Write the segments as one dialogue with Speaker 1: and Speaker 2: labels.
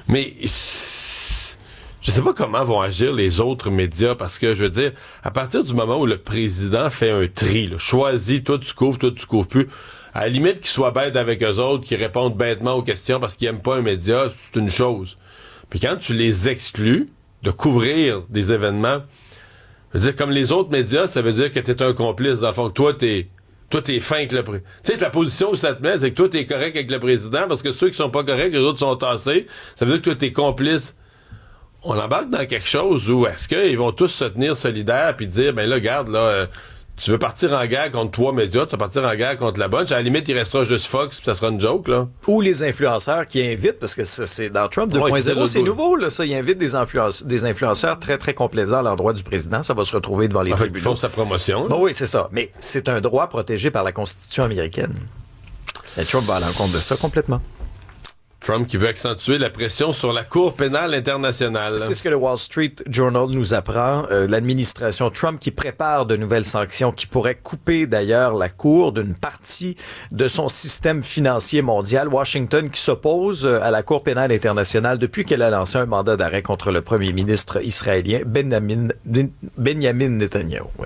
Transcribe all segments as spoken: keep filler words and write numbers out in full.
Speaker 1: Mais je sais pas comment vont agir les autres médias, parce que, je veux dire, à partir du moment où le président fait un tri, là, choisit, toi tu couvres, toi tu couvres plus, à la limite qu'ils soient bêtes avec eux autres, qu'ils répondent bêtement aux questions parce qu'ils aiment pas un média, c'est une chose. Puis quand tu les exclus de couvrir des événements, je veux dire, comme les autres médias, ça veut dire que t'es un complice, dans le fond, que toi t'es... Toi, t'es fin avec le président. Tu sais, la position où ça te met, c'est que toi, t'es correct avec le président, parce que ceux qui sont pas corrects, les autres sont tassés. Ça veut dire que toi, t'es complice. On embarque dans quelque chose où est-ce qu'ils vont tous se tenir solidaires puis dire, ben là, regarde, là, euh, tu veux partir en guerre contre trois médias, tu vas partir en guerre contre la bunch. À la limite, il restera juste Fox, puis ça sera une joke, là.
Speaker 2: Ou les influenceurs qui invitent, parce que ça, c'est dans Trump deux point zéro, ouais, c'est, c'est nouveau, là, ça. Il invite des, influence, des influenceurs très, très complaisants à l'endroit du président. Ça va se retrouver devant les
Speaker 1: en fait,
Speaker 2: tribunaux.
Speaker 1: Ils font sa promotion.
Speaker 2: Bon, oui, c'est ça. Mais c'est un droit protégé par la Constitution américaine. Et Trump va à l'encontre de ça complètement.
Speaker 1: Trump qui veut accentuer la pression sur la Cour pénale internationale.
Speaker 2: C'est ce que le Wall Street Journal nous apprend. Euh, l'administration Trump qui prépare de nouvelles sanctions qui pourraient couper d'ailleurs la Cour d'une partie de son système financier mondial. Washington qui s'oppose à la Cour pénale internationale depuis qu'elle a lancé un mandat d'arrêt contre le premier ministre israélien Benjamin, Benjamin Netanyahu. Oui.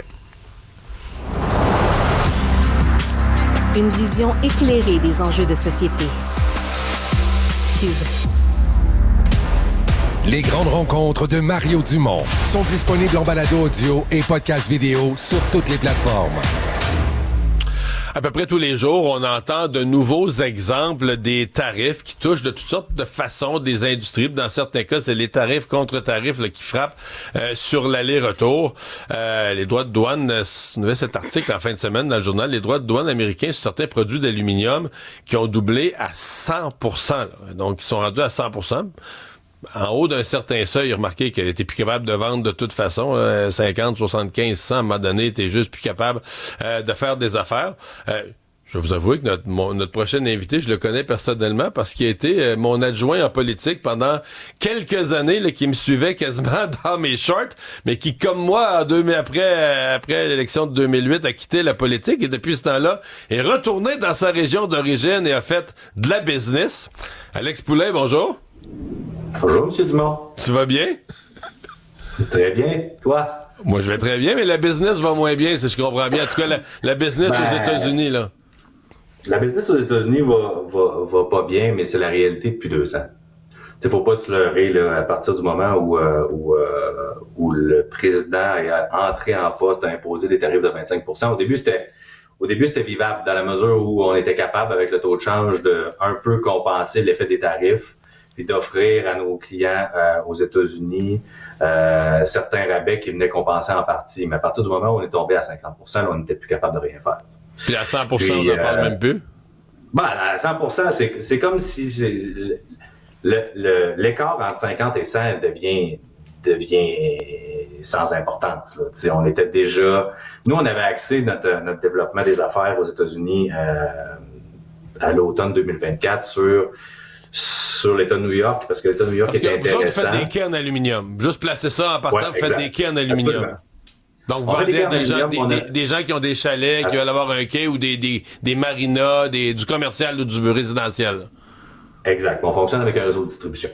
Speaker 3: Une vision éclairée des enjeux de société.
Speaker 4: Les grandes rencontres de Mario Dumont sont disponibles en balado audio et podcast vidéo sur toutes les plateformes.
Speaker 1: À peu près tous les jours, on entend de nouveaux exemples des tarifs qui touchent de toutes sortes de façons des industries. Dans certains cas, c'est les tarifs contre tarifs là, qui frappent euh, sur l'aller-retour. Euh, les droits de douane, euh, on avait cet article en fin de semaine dans le journal, les droits de douane américains sur certains produits d'aluminium qui ont doublé à cent pour cent. Là. Donc, ils sont rendus à cent pour cent. En haut d'un certain seuil, remarquez qu'elle était plus capable de vendre de toute façon, là, cinquante, soixante-quinze, cent, à un moment donné, t'es juste plus capable euh, de faire des affaires. Euh, je vais vous avouer que notre, mon, notre prochain invité, je le connais personnellement parce qu'il a été euh, mon adjoint en politique pendant quelques années, là, qui me suivait quasiment dans mes shorts, mais qui, comme moi, en deux, après, euh, après l'élection de deux mille huit, a quitté la politique et depuis ce temps-là, est retourné dans sa région d'origine et a fait de la business. Alex Poulain, bonjour.
Speaker 5: Bonjour, M. Dumont.
Speaker 1: Tu vas bien?
Speaker 5: Très bien. Toi?
Speaker 1: Moi, je vais très bien, mais la business va moins bien, si je comprends bien. En tout cas, la, la business ben, aux États-Unis, là.
Speaker 5: La business aux États-Unis va, va, va pas bien, mais c'est la réalité depuis deux ans. Il ne faut pas se leurrer là, à partir du moment où, euh, où, euh, où le président est entré en poste à imposer des tarifs de vingt-cinq pour cent. Au début, c'était Au début, c'était vivable dans la mesure où on était capable, avec le taux de change, de un peu compenser l'effet des tarifs puis d'offrir à nos clients euh, aux États-Unis euh, certains rabais qui venaient compenser en partie. Mais à partir du moment où on est tombé à cinquante pour cent, là, on n'était plus capable de rien faire. T'sais.
Speaker 1: Puis à cent pour cent, puis, on n'en euh, parle même plus?
Speaker 5: Ben, à cent pour cent, c'est, c'est comme si c'est, le, le, l'écart entre cinquante et cent devient, devient sans importance. Là. T'sais, on était déjà... Nous, on avait axé notre, notre développement des affaires aux États-Unis euh, à l'automne deux mille vingt-quatre sur... sur l'État de New York, parce que l'État de New York
Speaker 1: parce
Speaker 5: était intéressant.
Speaker 1: Parce que vous autres, faites des quais en aluminium. Juste placer ça en partant,
Speaker 5: ouais,
Speaker 1: vous faites des quais en aluminium. Absolument. Donc, vous vendez des, des, gens, des, a... des, des gens qui ont des chalets, ah. qui veulent avoir un quai ou des, des, des marinas, des, du commercial ou du résidentiel.
Speaker 5: Exact. On fonctionne avec un réseau de distribution.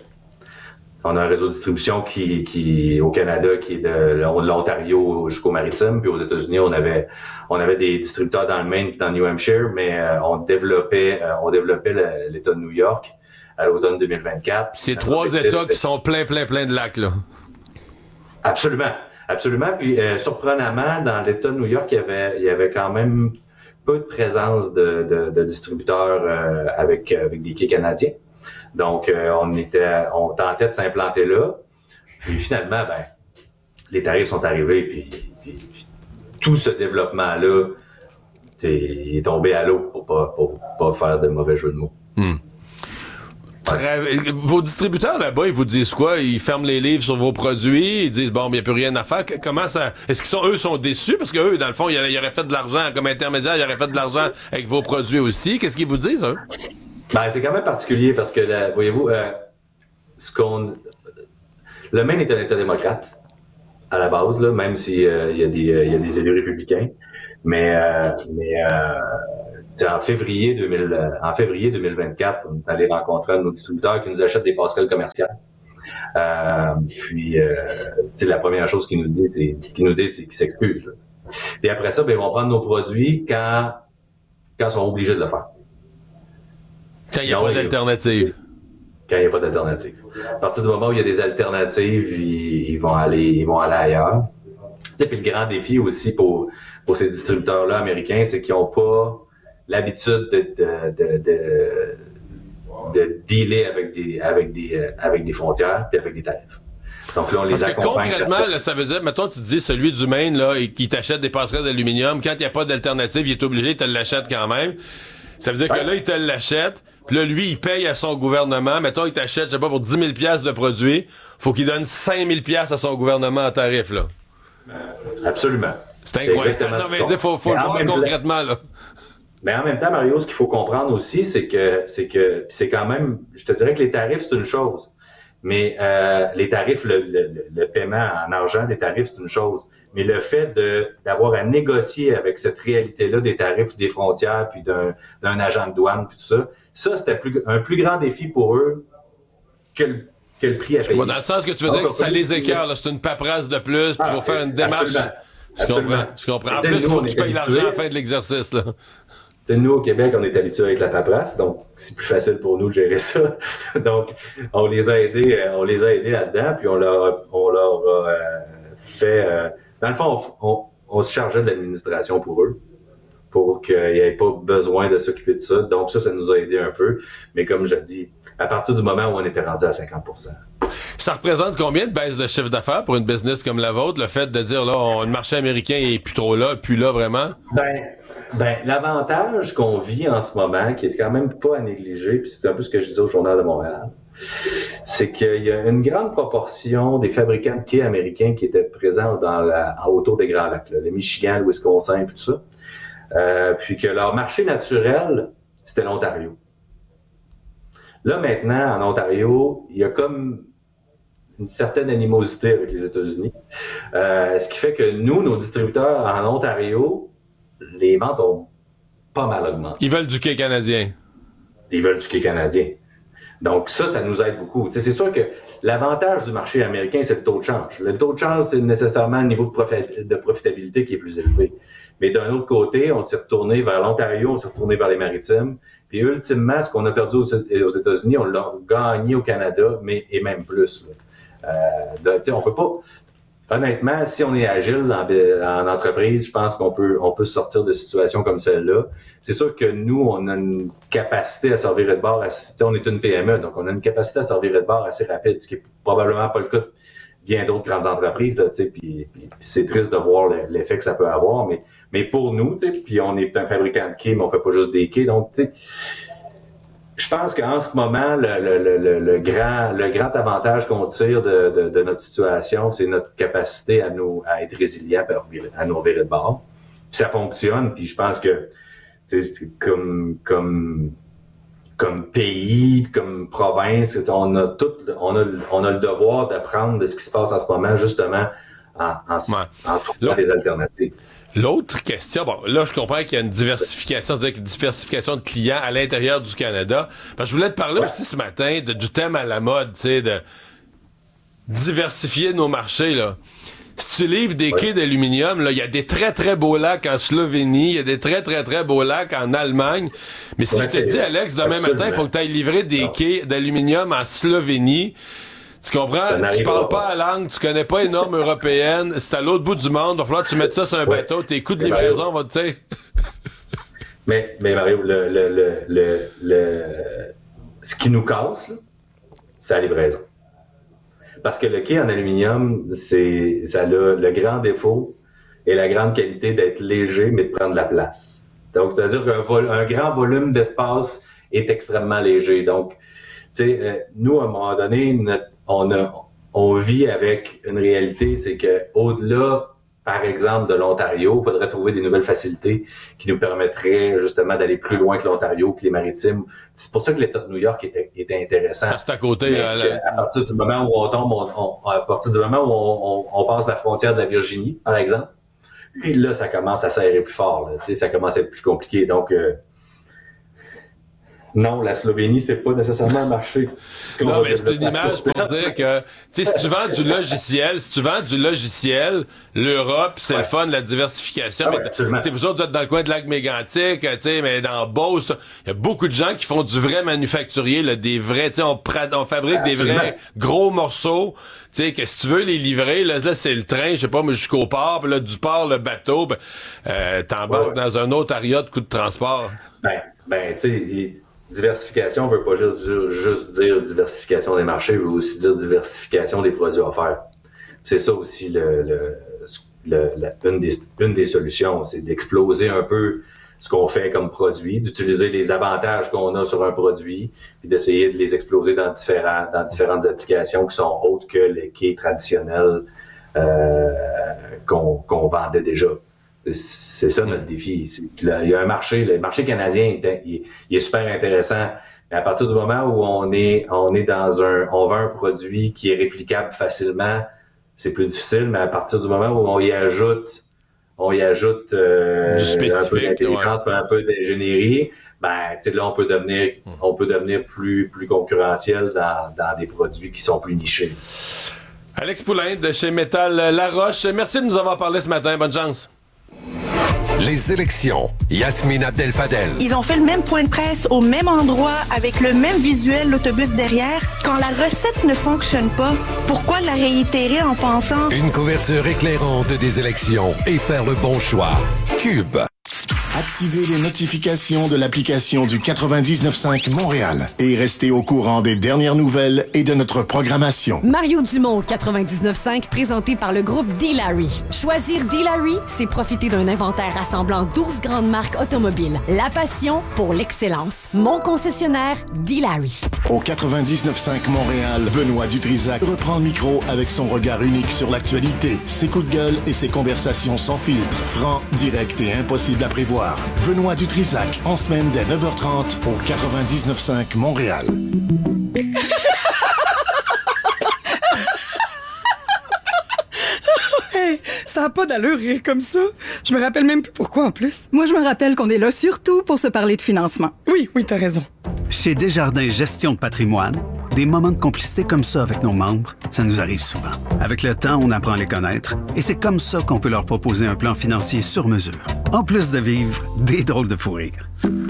Speaker 5: On a un réseau de distribution qui, qui au Canada, qui est de l'Ontario jusqu'au Maritime, puis aux États-Unis, on avait, on avait des distributeurs dans le Maine et dans le New Hampshire, mais euh, on développait, euh, on développait le, l'État de New York à l'automne deux mille vingt-quatre.
Speaker 1: C'est trois États qui sont plein, plein, plein de lacs, là.
Speaker 5: Absolument. Absolument. Puis, euh, surprenamment, dans l'État de New York, il y avait, il y avait quand même peu de présence de, de, de distributeurs euh, avec, avec des quais canadiens. Donc, euh, on était, on tentait de s'implanter là. Puis, finalement, ben, les tarifs sont arrivés. Puis, puis, puis tout ce développement-là est tombé à l'eau pour pas, pour pas faire de mauvais jeu de mots.
Speaker 1: Hmm. Ouais. Vos distributeurs là-bas, ils vous disent quoi? Ils ferment les livres sur vos produits, ils disent bon, il n'y a plus rien à faire. Comment ça? Est-ce qu'ils sont eux sont déçus? Parce qu'eux, dans le fond, ils auraient fait de l'argent comme intermédiaire, ils auraient fait de l'argent avec vos produits aussi. Qu'est-ce qu'ils vous disent, eux?
Speaker 5: Ben, c'est quand même particulier parce que là, voyez-vous, euh, ce qu'on. Le Maine est un État démocrate. à la base, là, même s'il euh, y, a des, euh, y a des élus républicains. Mais, euh, mais euh, en février deux mille, euh, en février deux mille vingt-quatre, on est allé rencontrer un de nos distributeurs qui nous achète des passerelles commerciales. Euh, puis, euh, la première chose qu'il nous dit, c'est, ce qu'il nous dit, c'est qu'il s'excuse. Là. Et après ça, ben, ils vont prendre nos produits quand, quand ils sont obligés de le faire.
Speaker 1: Quand il n'y a pas d'alternative.
Speaker 5: Quand il n'y a pas d'alternative. À partir du moment où il y a des alternatives, ils, ils vont aller, ils vont aller ailleurs. Puis le grand défi aussi pour, pour ces distributeurs-là américains, c'est qu'ils n'ont pas l'habitude de, de, de, de, de dealer avec des, avec des, avec des frontières puis avec des tarifs. Donc là, on les
Speaker 1: Parce que
Speaker 5: accompagne.
Speaker 1: concrètement, là, ça veut dire, mettons, tu te dis, celui du Maine, là, et qui t'achète des passerelles d'aluminium, quand il n'y a pas d'alternative, il est obligé, il te l'achète quand même. Ça veut dire ouais. que là, il te l'achète, puis là, lui, il paye à son gouvernement. Mettons, il t'achète, je sais pas, pour dix mille dollars de produits, faut qu'il donne cinq mille dollars à son gouvernement en tarif, là.
Speaker 5: Absolument.
Speaker 1: C'est incroyable. C'est non, mais il faut, faut le voir concrètement, là.
Speaker 5: Mais en même temps, Mario, ce qu'il faut comprendre aussi, c'est que, c'est que, c'est quand même, je te dirais que les tarifs, c'est une chose. Mais euh, les tarifs, le, le, le paiement en argent des tarifs, c'est une chose. Mais le fait de d'avoir à négocier avec cette réalité-là des tarifs, des frontières, puis d'un, d'un agent de douane, puis tout ça, ça, c'était plus, un plus grand défi pour eux que le, que le prix à payer.
Speaker 1: Dans le sens que tu veux dire que ça les écarte, là, c'est une paperasse de plus, puis il faut faire une démarche.
Speaker 5: Absolument.
Speaker 1: Je comprends. Je comprends. En plus, il faut que tu payes l'argent à la fin de l'exercice, là.
Speaker 5: T'sais, nous, au Québec, on est habitués avec la paperasse, donc c'est plus facile pour nous de gérer ça. Donc, on les a aidés, on les a aidés là-dedans, puis on leur, on leur a euh, fait... Euh, dans le fond, on, on, on se chargeait de l'administration pour eux, pour qu'il n'y ait pas besoin de s'occuper de ça. Donc ça, ça nous a aidé un peu. Mais comme je dis, à partir du moment où on était rendu à cinquante pour cent.
Speaker 1: Ça représente combien de baisse de chiffre d'affaires pour une business comme la vôtre, le fait de dire, là, on, le marché américain est plus trop là, plus là, vraiment?
Speaker 5: Ben... Ben, l'avantage qu'on vit en ce moment, qui est quand même pas à négliger, puis c'est un peu ce que je disais au Journal de Montréal, c'est qu'il y a une grande proportion des fabricants de quais américains qui étaient présents dans la, autour des Grands Lacs, là, le Michigan, le Wisconsin, et tout ça, euh, puis que leur marché naturel, c'était l'Ontario. Là, maintenant, en Ontario, il y a comme une certaine animosité avec les États-Unis, euh, ce qui fait que nous, nos distributeurs en Ontario, les ventes ont pas mal augmenté.
Speaker 1: Ils veulent du quai canadien.
Speaker 5: Ils veulent du quai canadien. Donc ça, ça nous aide beaucoup. T'sais, c'est sûr que l'avantage du marché américain, c'est le taux de change. Le taux de change, c'est nécessairement un niveau de, profi- de profitabilité qui est plus élevé. Mais d'un autre côté, on s'est retourné vers l'Ontario, on s'est retourné vers les Maritimes. Puis ultimement, ce qu'on a perdu aux, aux États-Unis, on l'a gagné au Canada, mais et même plus. Là. Euh, donc, on peut pas... Honnêtement, si on est agile en, en entreprise, je pense qu'on peut on peut sortir de situations comme celle-là. C'est sûr que nous, on a une capacité à servir de bord, assez, on est une P M E, donc on a une capacité à servir de bord assez rapide, ce qui est probablement pas le cas de bien d'autres grandes entreprises. Là, puis, puis, puis c'est triste de voir l'effet que ça peut avoir, mais, mais pour nous, puis on est un fabricant de quais, mais on fait pas juste des quais, donc tu sais. Je pense qu'en ce moment, le, le, le, le, grand, le grand avantage qu'on tire de, de, de notre situation, c'est notre capacité à nous à être résilient, à nous revirer de bord. Puis ça fonctionne, puis je pense que comme, comme, comme pays, comme province, on a tout, on a, on a le devoir d'apprendre de ce qui se passe en ce moment, justement, en, en, ouais. en trouvant des alternatives.
Speaker 1: L'autre question, bon, là, je comprends qu'il y a une diversification, c'est-à-dire une diversification de clients à l'intérieur du Canada. Parce que je voulais te parler ouais. aussi ce matin de, du thème à la mode, tu sais, de diversifier nos marchés, là. Si tu livres des ouais. quais d'aluminium, là, il y a des très, très beaux lacs en Slovénie, il y a des très, très, très beaux lacs en Allemagne. Mais si ouais, je te dis, Alex, demain absolument. matin, il faut que tu ailles livrer des non. quais d'aluminium en Slovénie. Tu comprends? Tu parles pas la langue, tu connais pas les normes européennes, c'est à l'autre bout du monde, il va falloir que tu mettes ça sur un ouais. bateau, tes coûts de livraison vont te dire.
Speaker 5: mais, mais Mario, le, le, le, le, le, ce qui nous casse, là, c'est la livraison. Parce que le quai en aluminium, c'est, ça a le grand défaut et la grande qualité d'être léger, mais de prendre de la place. Donc, c'est-à-dire qu'un vol, un grand volume d'espace est extrêmement léger. Donc, tu sais, euh, nous, à un moment donné, notre On, a, on vit avec une réalité, c'est que au-delà par exemple, de l'Ontario, il faudrait trouver des nouvelles facilités qui nous permettraient justement d'aller plus loin que l'Ontario, que les maritimes. C'est pour ça que l'État de New York était, était intéressant.
Speaker 1: C'est à côté. Là, la...
Speaker 5: À partir du moment où on tombe, on, on, à partir du moment où on, on, on passe la frontière de la Virginie, par exemple, et là, ça commence à serrer plus fort. Là, tu sais, ça commence à être plus compliqué. Donc, euh, non, la Slovénie, c'est pas nécessairement un marché.
Speaker 1: Non, mais c'est une image pour dire que, tu sais, si tu vends du logiciel, si tu vends du logiciel, l'Europe, c'est ouais. le fun, la diversification. Ah ouais, tu sais, vous autres, vous êtes dans le coin de lac mégantic, tu sais, mais dans Beauce, il y a beaucoup de gens qui font du vrai manufacturier, là, des vrais, tu sais, on, on fabrique Absolument. des vrais gros morceaux. Tu sais, que si tu veux les livrer, là, là c'est le train, je sais pas, mais jusqu'au port, puis là, du port, le bateau, ben, euh, t'embarques ouais, ouais. dans un autre aria de coût de transport.
Speaker 5: Ben, ben, tu sais, diversification veut pas juste, juste dire diversification des marchés, veut aussi dire diversification des produits offerts. C'est ça aussi le, le, le, la, une, des, une des solutions, c'est d'exploser un peu ce qu'on fait comme produit, d'utiliser les avantages qu'on a sur un produit, puis d'essayer de les exploser dans, différents, dans différentes applications qui sont autres que les quais traditionnels euh, qu'on, qu'on vendait déjà. C'est ça notre défi. C'est, là, il y a un marché, le marché canadien, il, il est super intéressant. Mais à partir du moment où on est, on est dans un, on vend un produit qui est réplicable facilement, c'est plus difficile. Mais à partir du moment où on y ajoute, on y ajoute euh, un peu d'intelligence, ouais. un peu d'ingénierie, ben, tu sais, là, on peut devenir, on peut devenir plus, plus concurrentiel dans, dans des produits qui sont plus nichés.
Speaker 1: Alex Poulain de chez Métal Laroche, merci de nous avoir parlé ce matin. Bonne chance.
Speaker 4: Les élections. Yasmine Abdel-Fadel.
Speaker 6: Ils ont fait le même point de presse au même endroit avec le même visuel, l'autobus derrière. Quand la recette ne fonctionne pas, pourquoi la réitérer en pensant...
Speaker 4: Une couverture éclairante des élections et faire le bon choix. Cube.
Speaker 7: Activez les notifications de l'application du quatre-vingt-dix-neuf cinq Montréal et restez au courant des dernières nouvelles et de notre programmation.
Speaker 8: Mario Dumont, quatre-vingt-dix-neuf cinq, présenté par le groupe D-Larry. Choisir D-Larry, c'est profiter d'un inventaire rassemblant douze grandes marques automobiles. La passion pour l'excellence. Mon concessionnaire, D-Larry.
Speaker 7: Au quatre-vingt-dix-neuf cinq Montréal, Benoît Dutrisac reprend le micro avec son regard unique sur l'actualité, ses coups de gueule et ses conversations sans filtre, francs, directs et impossibles à prévoir. Benoît Dutrisac, en semaine dès neuf heures trente au quatre-vingt-dix-neuf cinq Montréal.
Speaker 9: Hey, ça n'a pas d'allure rire comme ça. Je me rappelle même plus pourquoi en plus. Moi, je me rappelle qu'on est là surtout pour se parler de financement. Oui, oui, t'as raison.
Speaker 10: Chez Desjardins Gestion de patrimoine, des moments de complicité comme ça avec nos membres, ça nous arrive souvent. Avec le temps, on apprend à les connaître et c'est comme ça qu'on peut leur proposer un plan financier sur mesure. En plus de vivre des drôles de fou rire.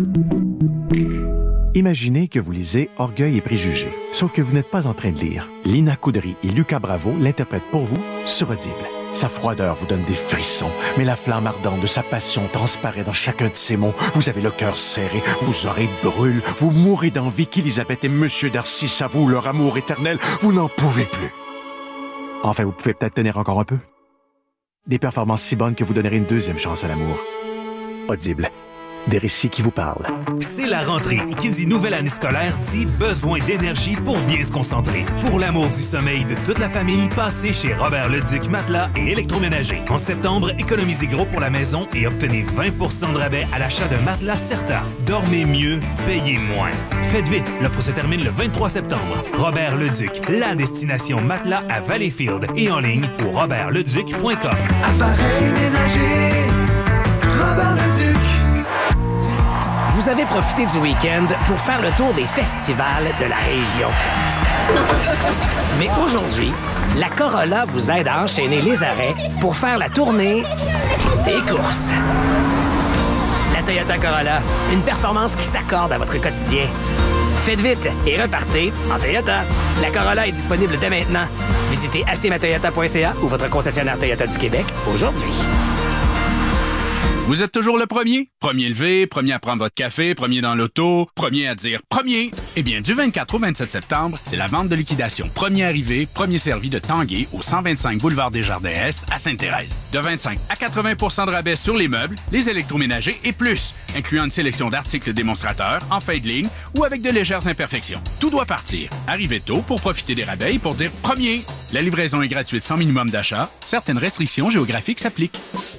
Speaker 11: Imaginez que vous lisez Orgueil et préjugés, sauf que vous n'êtes pas en train de lire. Lina Coudry et Lucas Bravo l'interprètent pour vous sur Audible. Sa froideur vous donne des frissons, mais la flamme ardente de sa passion transparaît dans chacun de ses mots. Vous avez le cœur serré, vos oreilles brûlent, vous mourrez d'envie qu'Élisabeth et Monsieur Darcy s'avouent leur amour éternel. Vous n'en pouvez plus. Enfin, vous pouvez peut-être tenir encore un peu. Des performances si bonnes que vous donnerez une deuxième chance à l'amour. Audible. Des récits qui vous parlent.
Speaker 12: C'est la rentrée. Qui dit nouvelle année scolaire dit besoin d'énergie pour bien se concentrer. Pour l'amour du sommeil de toute la famille, passez chez Robert Leduc Matelas et Électroménager. En septembre, économisez gros pour la maison et obtenez vingt pour cent de rabais à l'achat d'un matelas Certa. Dormez mieux, payez moins. Faites vite, l'offre se termine le vingt-trois septembre. Robert Leduc, la destination matelas à Valleyfield et en ligne au robert leduc point com.
Speaker 13: Appareil ménager, Robert Leduc.
Speaker 14: Vous avez profité du week-end pour faire le tour des festivals de la région. Mais aujourd'hui, la Corolla vous aide à enchaîner les arrêts pour faire la tournée des courses. La Toyota Corolla, une performance qui s'accorde à votre quotidien. Faites vite et repartez en Toyota. La Corolla est disponible dès maintenant. Visitez acheter ma toyota point c a ou votre concessionnaire Toyota du Québec aujourd'hui.
Speaker 15: Vous êtes toujours le premier? Premier levé, premier à prendre votre café, premier dans l'auto, premier à dire premier. Eh bien, du vingt-quatre au vingt-sept septembre, c'est la vente de liquidation premier arrivé, premier servi de Tanguay au cent vingt-cinq boulevard Desjardins-Est à Sainte-Thérèse. De vingt-cinq à quatre-vingts pour cent de rabais sur les meubles, les électroménagers et plus, incluant une sélection d'articles démonstrateurs, en fin de ligne ou avec de légères imperfections. Tout doit partir. Arrivez tôt pour profiter des rabais et pour dire premier. La livraison est gratuite sans minimum d'achat. Certaines restrictions géographiques s'appliquent.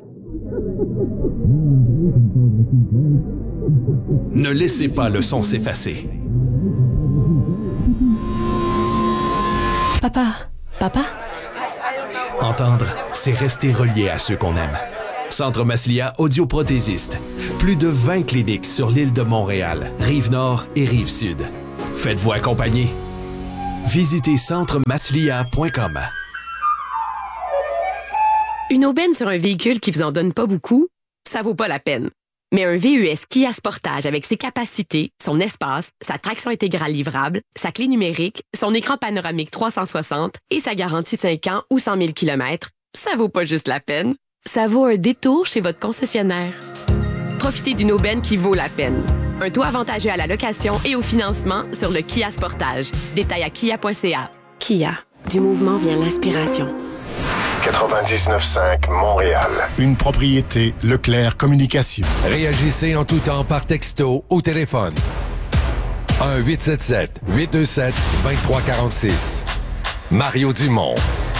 Speaker 16: Ne laissez pas le son s'effacer.
Speaker 8: Papa, papa?
Speaker 16: Entendre, c'est rester relié à ceux qu'on aime. Centre Maslia audioprothésiste. Plus de vingt cliniques sur l'île de Montréal, Rive-Nord et Rive-Sud. Faites-vous accompagner. Visitez centre maslia point com.
Speaker 17: Une aubaine sur un véhicule qui vous en donne pas beaucoup, ça vaut pas la peine. Mais un V U S Kia Sportage avec ses capacités, son espace, sa traction intégrale livrable, sa clé numérique, son écran panoramique trois cent soixante et sa garantie cinq ans ou cent mille kilomètres, ça vaut pas juste la peine. Ça vaut un détour chez votre concessionnaire. Profitez d'une aubaine qui vaut la peine. Un taux avantageux à la location et au financement sur le Kia Sportage. Détail à kia point c a. Kia. Du mouvement vient l'inspiration.
Speaker 7: quatre-vingt-dix-neuf cinq Montréal. Une propriété Leclerc Communication.
Speaker 4: Réagissez en tout temps par texto ou téléphone. un huit sept sept huit deux sept deux trois quatre six. Mario Dumont.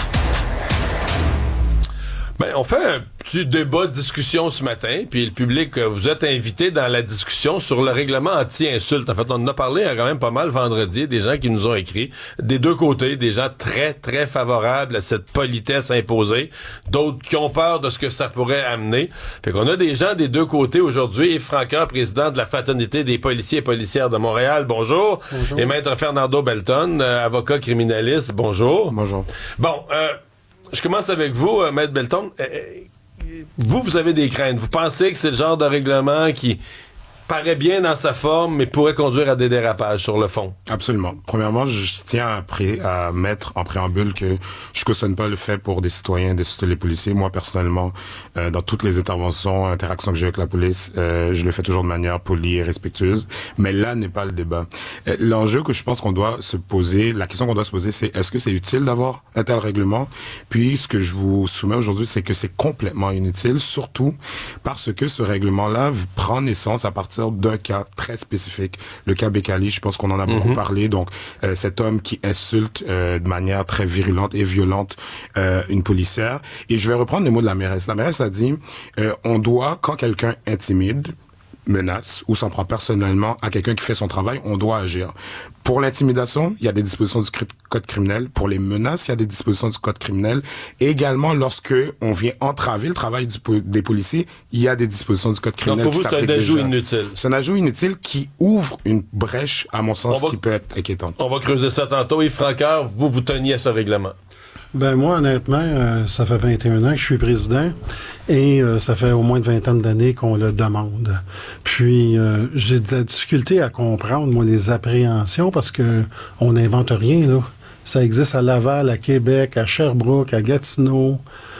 Speaker 1: Ben, on fait un petit débat, discussion ce matin, puis le public, vous êtes invité dans la discussion sur le règlement anti-insulte. En fait, on en a parlé quand même pas mal vendredi, des gens qui nous ont écrit, des deux côtés, des gens très, très favorables à cette politesse imposée, d'autres qui ont peur de ce que ça pourrait amener. Fait qu'on a des gens des deux côtés aujourd'hui. Yves Franqueur, président de la Fraternité des policiers et policières de Montréal, bonjour. Bonjour. Et Maître Fernando Belton, euh, avocat criminaliste, bonjour.
Speaker 18: Bonjour.
Speaker 1: Bon, euh, je commence avec vous, euh, Maître Belton. Euh, vous, vous avez des craintes. Vous pensez que c'est le genre de règlement qui paraît bien dans sa forme, mais pourrait conduire à des dérapages sur le fond?
Speaker 18: Absolument. Premièrement, je tiens à, pré- à mettre en préambule que je cautionne pas le fait pour des citoyens d'insulter les policiers. Moi, personnellement, euh, dans toutes les interventions, interactions que j'ai avec la police, euh, je le fais toujours de manière polie et respectueuse. Mais là n'est pas le débat. Euh, l'enjeu que je pense qu'on doit se poser, la question qu'on doit se poser, c'est est-ce que c'est utile d'avoir un tel règlement? Puis, ce que je vous soumets aujourd'hui, c'est que c'est complètement inutile, surtout parce que ce règlement-là prend naissance à partir d'un cas très spécifique, le cas Bécali. Je pense qu'on en a beaucoup mm-hmm. parlé. Donc, euh, cet homme qui insulte euh, de manière très virulente et violente euh, une policière. Et je vais reprendre les mots de la mairesse. La mairesse a dit, euh, on doit, quand quelqu'un intimide, menace ou s'en prend personnellement à quelqu'un qui fait son travail, on doit agir. Pour l'intimidation, il y a des dispositions du code criminel. Pour les menaces, il y a des dispositions du code criminel. Et également, lorsque on vient entraver le travail du, des policiers, il y a des dispositions du code criminel.
Speaker 1: Donc pour vous, c'est un ajout inutile.
Speaker 18: C'est un ajout inutile qui ouvre une brèche, à mon sens, va, qui peut être inquiétante.
Speaker 1: On va creuser ça tantôt. Yves Franqueur, vous, vous teniez à ce règlement.
Speaker 19: Ben moi, honnêtement, euh, ça fait vingt et un ans que je suis président et euh, ça fait au moins de vingt ans d'années qu'on le demande. Puis, euh, j'ai de la difficulté à comprendre, moi, les appréhensions parce que on n'invente rien, là. Ça existe à Laval, à Québec, à Sherbrooke, à Gatineau.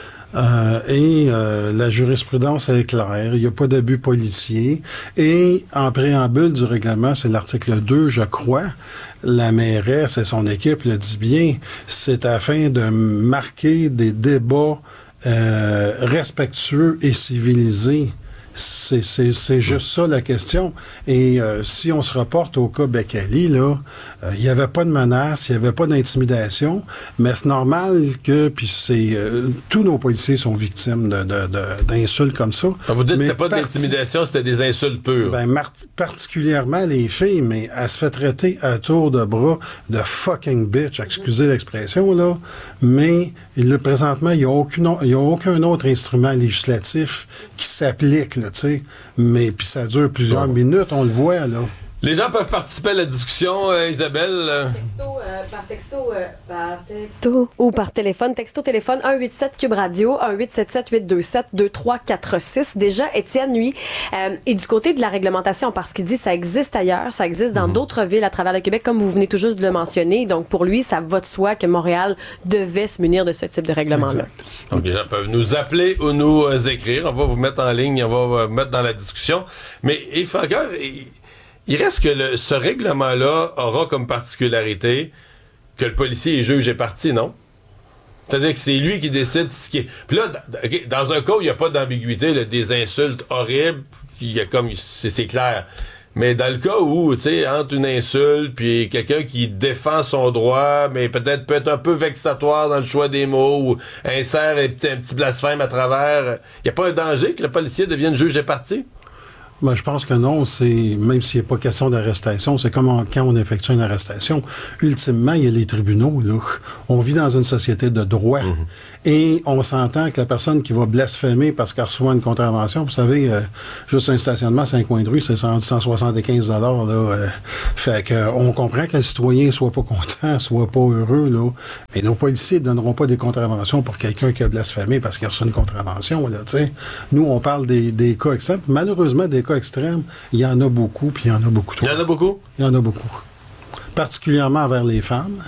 Speaker 19: Euh, et euh, la jurisprudence est claire, il n'y a pas d'abus policier. Et en préambule du règlement, c'est l'article deux, je crois, la mairesse et son équipe le dit bien, c'est afin de marquer des débats euh, respectueux et civilisés. C'est, c'est, c'est juste ça la question. Et euh, si on se reporte au cas Bécali, là, il euh, n'y avait pas de menace, il n'y avait pas d'intimidation, mais c'est normal que, puis c'est, euh, tous nos policiers sont victimes de, de, de, d'insultes comme ça.
Speaker 1: Ah, vous dites que
Speaker 19: mais
Speaker 1: c'était pas
Speaker 19: parti-
Speaker 1: de l'intimidation, c'était des insultes pures.
Speaker 19: Ben, mar- particulièrement les filles, mais elle se fait traiter à tour de bras de fucking bitch, excusez l'expression, là, mais là, présentement, il n'y a, aucune o- il y a aucun autre instrument législatif qui s'applique, là, tu sais, mais puis ça dure plusieurs
Speaker 1: bon.
Speaker 19: minutes, on le voit, là.
Speaker 1: Les gens peuvent participer à la discussion, euh, Isabelle.
Speaker 17: Texto, euh, par texto, euh, par texto ou par téléphone. Texto, téléphone un huit sept Cube Radio, un huit sept sept huit deux sept deux trois quatre six. Déjà, Étienne, lui, euh, est du côté de la réglementation parce qu'il dit que ça existe ailleurs, ça existe dans mm-hmm. d'autres villes à travers le Québec, comme vous venez tout juste de le mentionner. Donc, pour lui, ça va de soi que Montréal devait se munir de ce type de règlement-là.
Speaker 1: Exact. Donc, les gens peuvent nous appeler ou nous euh, écrire. On va vous mettre en ligne, on va vous mettre dans la discussion. Mais il faut encore... Il... Il reste que le, ce règlement-là aura comme particularité que le policier est juge et partie, non? C'est-à-dire que c'est lui qui décide ce qui est... Puis là, okay, dans un cas où il n'y a pas d'ambiguïté, là, des insultes horribles, il y a comme... C'est, c'est clair. Mais dans le cas où, tu sais, entre une insulte puis quelqu'un qui défend son droit, mais peut-être peut être un peu vexatoire dans le choix des mots, ou insère un petit, un petit blasphème à travers, il n'y a pas un danger que le policier devienne juge et partie?
Speaker 19: Ben, je pense que non, c'est, même s'il n'y a pas question d'arrestation, c'est comme en, quand on effectue une arrestation. Ultimement, il y a les tribunaux, là. On vit dans une société de droit. Mm-hmm. Et on s'entend que la personne qui va blasphémer parce qu'elle reçoit une contravention, vous savez, euh, juste un stationnement, c'est un coin de rue, c'est cent soixante-quinze dollars, là. Euh, fait que, on comprend que le citoyen soit pas content, soit pas heureux, là. Mais nos policiers ne donneront pas des contraventions pour quelqu'un qui a blasphémé parce qu'il a reçu une contravention, là, tu sais. Nous, on parle des, des cas extrêmes. Malheureusement, des cas extrêmes, il y en a beaucoup, puis il y en a beaucoup trop.
Speaker 1: Il y en a beaucoup?
Speaker 19: Il y en a beaucoup. Particulièrement envers les femmes,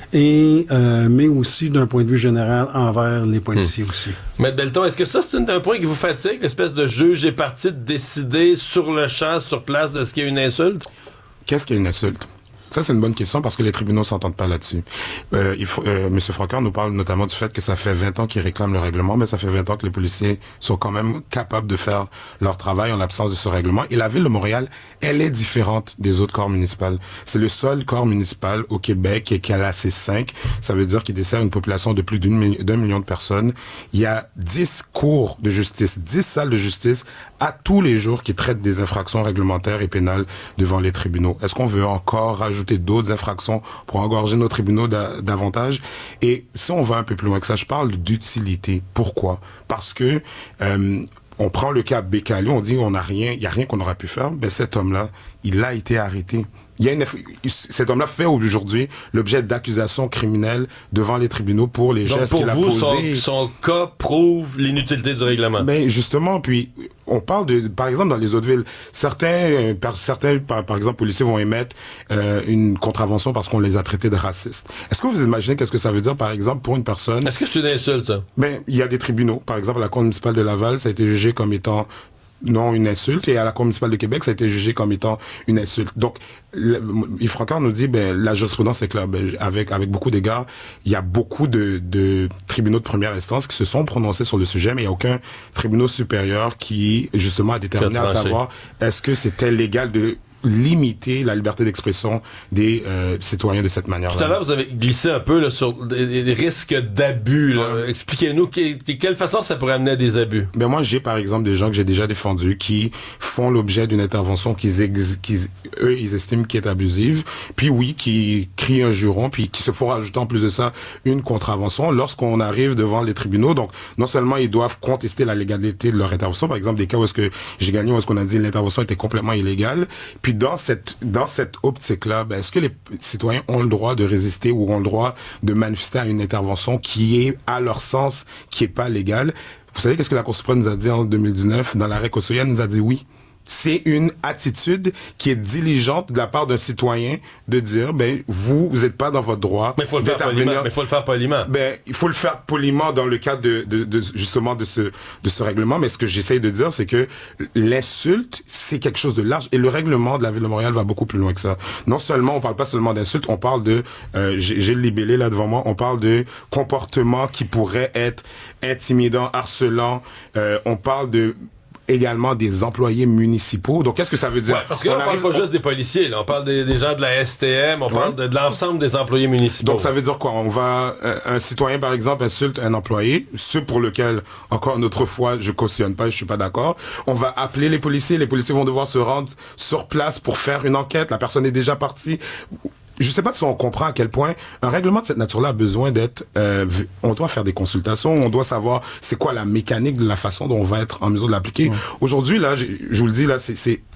Speaker 19: et euh, mais aussi d'un point de vue général envers les policiers hmm. aussi.
Speaker 1: Maître Belton, est-ce que ça, c'est un point qui vous fatigue, l'espèce de juge et parti de décider sur le champ, sur place, de ce qui est une insulte?
Speaker 18: Qu'est-ce qu'est une insulte? Ça, c'est une bonne question parce que les tribunaux s'entendent pas là-dessus. Euh, il faut, euh, M. Francoeur nous parle notamment du fait que ça fait vingt ans qu'ils réclament le règlement, mais ça fait vingt ans que les policiers sont quand même capables de faire leur travail en l'absence de ce règlement. Et la Ville de Montréal, elle est différente des autres corps municipaux. C'est le seul corps municipal au Québec qui a la C cinq. Ça veut dire qu'il dessert une population de plus d'une, d'un million de personnes. Il y a dix cours de justice, dix salles de justice à tous les jours qui traitent des infractions réglementaires et pénales devant les tribunaux. Est-ce qu'on veut encore rajouter d'autres infractions pour engorger nos tribunaux da- davantage? Et si on va un peu plus loin que ça, je parle d'utilité. Pourquoi? Parce que euh, on prend le cas Bécalé, on dit on n'a rien, il y a rien qu'on aurait pu faire. Ben cet homme-là, il a été arrêté. Il y a une, cet homme-là fait aujourd'hui l'objet d'accusations criminelles devant les tribunaux pour les
Speaker 1: Donc
Speaker 18: gestes
Speaker 1: pour
Speaker 18: qu'il a
Speaker 1: vous,
Speaker 18: posés.
Speaker 1: Son, son cas prouve l'inutilité du règlement.
Speaker 18: Ben justement, puis on parle de, par exemple, dans les autres villes, certains, par, certains, par, par exemple, policiers vont émettre euh, une contravention parce qu'on les a traités de racistes. Est-ce que vous imaginez qu'est-ce que ça veut dire, par exemple, pour une personne?
Speaker 1: Est-ce que c'est une insulte, ça?
Speaker 18: Ben, il y a des tribunaux. Par exemple, la Cour municipale de Laval, ça a été jugé comme étant non une insulte, et à la Cour municipale de Québec, ça a été jugé comme étant une insulte. Donc, Yves Francoeur nous dit, ben, la jurisprudence est claire. Ben, avec, avec beaucoup d'égards, il y a beaucoup de, de tribunaux de première instance qui se sont prononcés sur le sujet, mais il n'y a aucun tribunal supérieur qui, justement, a déterminé à savoir est-ce que c'était légal de limiter la liberté d'expression des euh, citoyens de cette manière-là.
Speaker 1: Tout à l'heure, vous avez glissé un peu là, sur des, des risques d'abus. Là. Ouais. Expliquez-nous que, de quelle façon ça pourrait amener à des abus.
Speaker 18: Ben moi, j'ai par exemple des gens que j'ai déjà défendus qui font l'objet d'une intervention qu'ils, ex- qu'ils eux, ils estiment qui est abusive, puis oui, qui crient un juron, puis qui se font rajouter en plus de ça une contravention lorsqu'on arrive devant les tribunaux. Donc, non seulement ils doivent contester la légalité de leur intervention, par exemple des cas où est-ce que j'ai gagné, où est-ce qu'on a dit l'intervention était complètement illégale, puis dans cette dans cette optique-là, ben, est-ce que les citoyens ont le droit de résister ou ont le droit de manifester à une intervention qui est, à leur sens, qui est pas légale? Vous savez qu'est-ce que la Cour suprême nous a dit en deux mille dix-neuf? Dans l'arrêt Kosoya, elle nous a dit oui. C'est une attitude qui est diligente de la part d'un citoyen de dire, ben, vous, vous êtes pas dans votre droit.
Speaker 1: Mais il faut le faire poliment. Mais il faut le faire poliment.
Speaker 18: Ben, il faut le faire poliment dans le cadre de, de, de, justement, de ce, de ce règlement. Mais ce que j'essaye de dire, c'est que l'insulte, c'est quelque chose de large. Et le règlement de la Ville de Montréal va beaucoup plus loin que ça. Non seulement, on parle pas seulement d'insulte, on parle de, euh, j'ai, j'ai le libellé là devant moi, on parle de comportements qui pourraient être intimidants, harcelants, euh, on parle de, également des employés municipaux. Donc, qu'est-ce que ça veut dire?
Speaker 1: Ouais, parce qu'on ne parle pas juste des policiers, là. On parle des, des gens de la S T M, on ouais. parle de, de l'ensemble des employés municipaux.
Speaker 18: Donc, ça veut dire quoi? On va, euh, un citoyen, par exemple, insulte un employé, ce pour lequel, encore une autre fois, je cautionne pas, je suis pas d'accord. On va appeler les policiers, les policiers vont devoir se rendre sur place pour faire une enquête, la personne est déjà partie. Je sais pas si on comprend à quel point un règlement de cette nature-là a besoin d'être... Euh, on doit faire des consultations, on doit savoir c'est quoi la mécanique de la façon dont on va être en mesure de l'appliquer. Ouais. Aujourd'hui, là, je vous le dis, là, c'est, c'est une...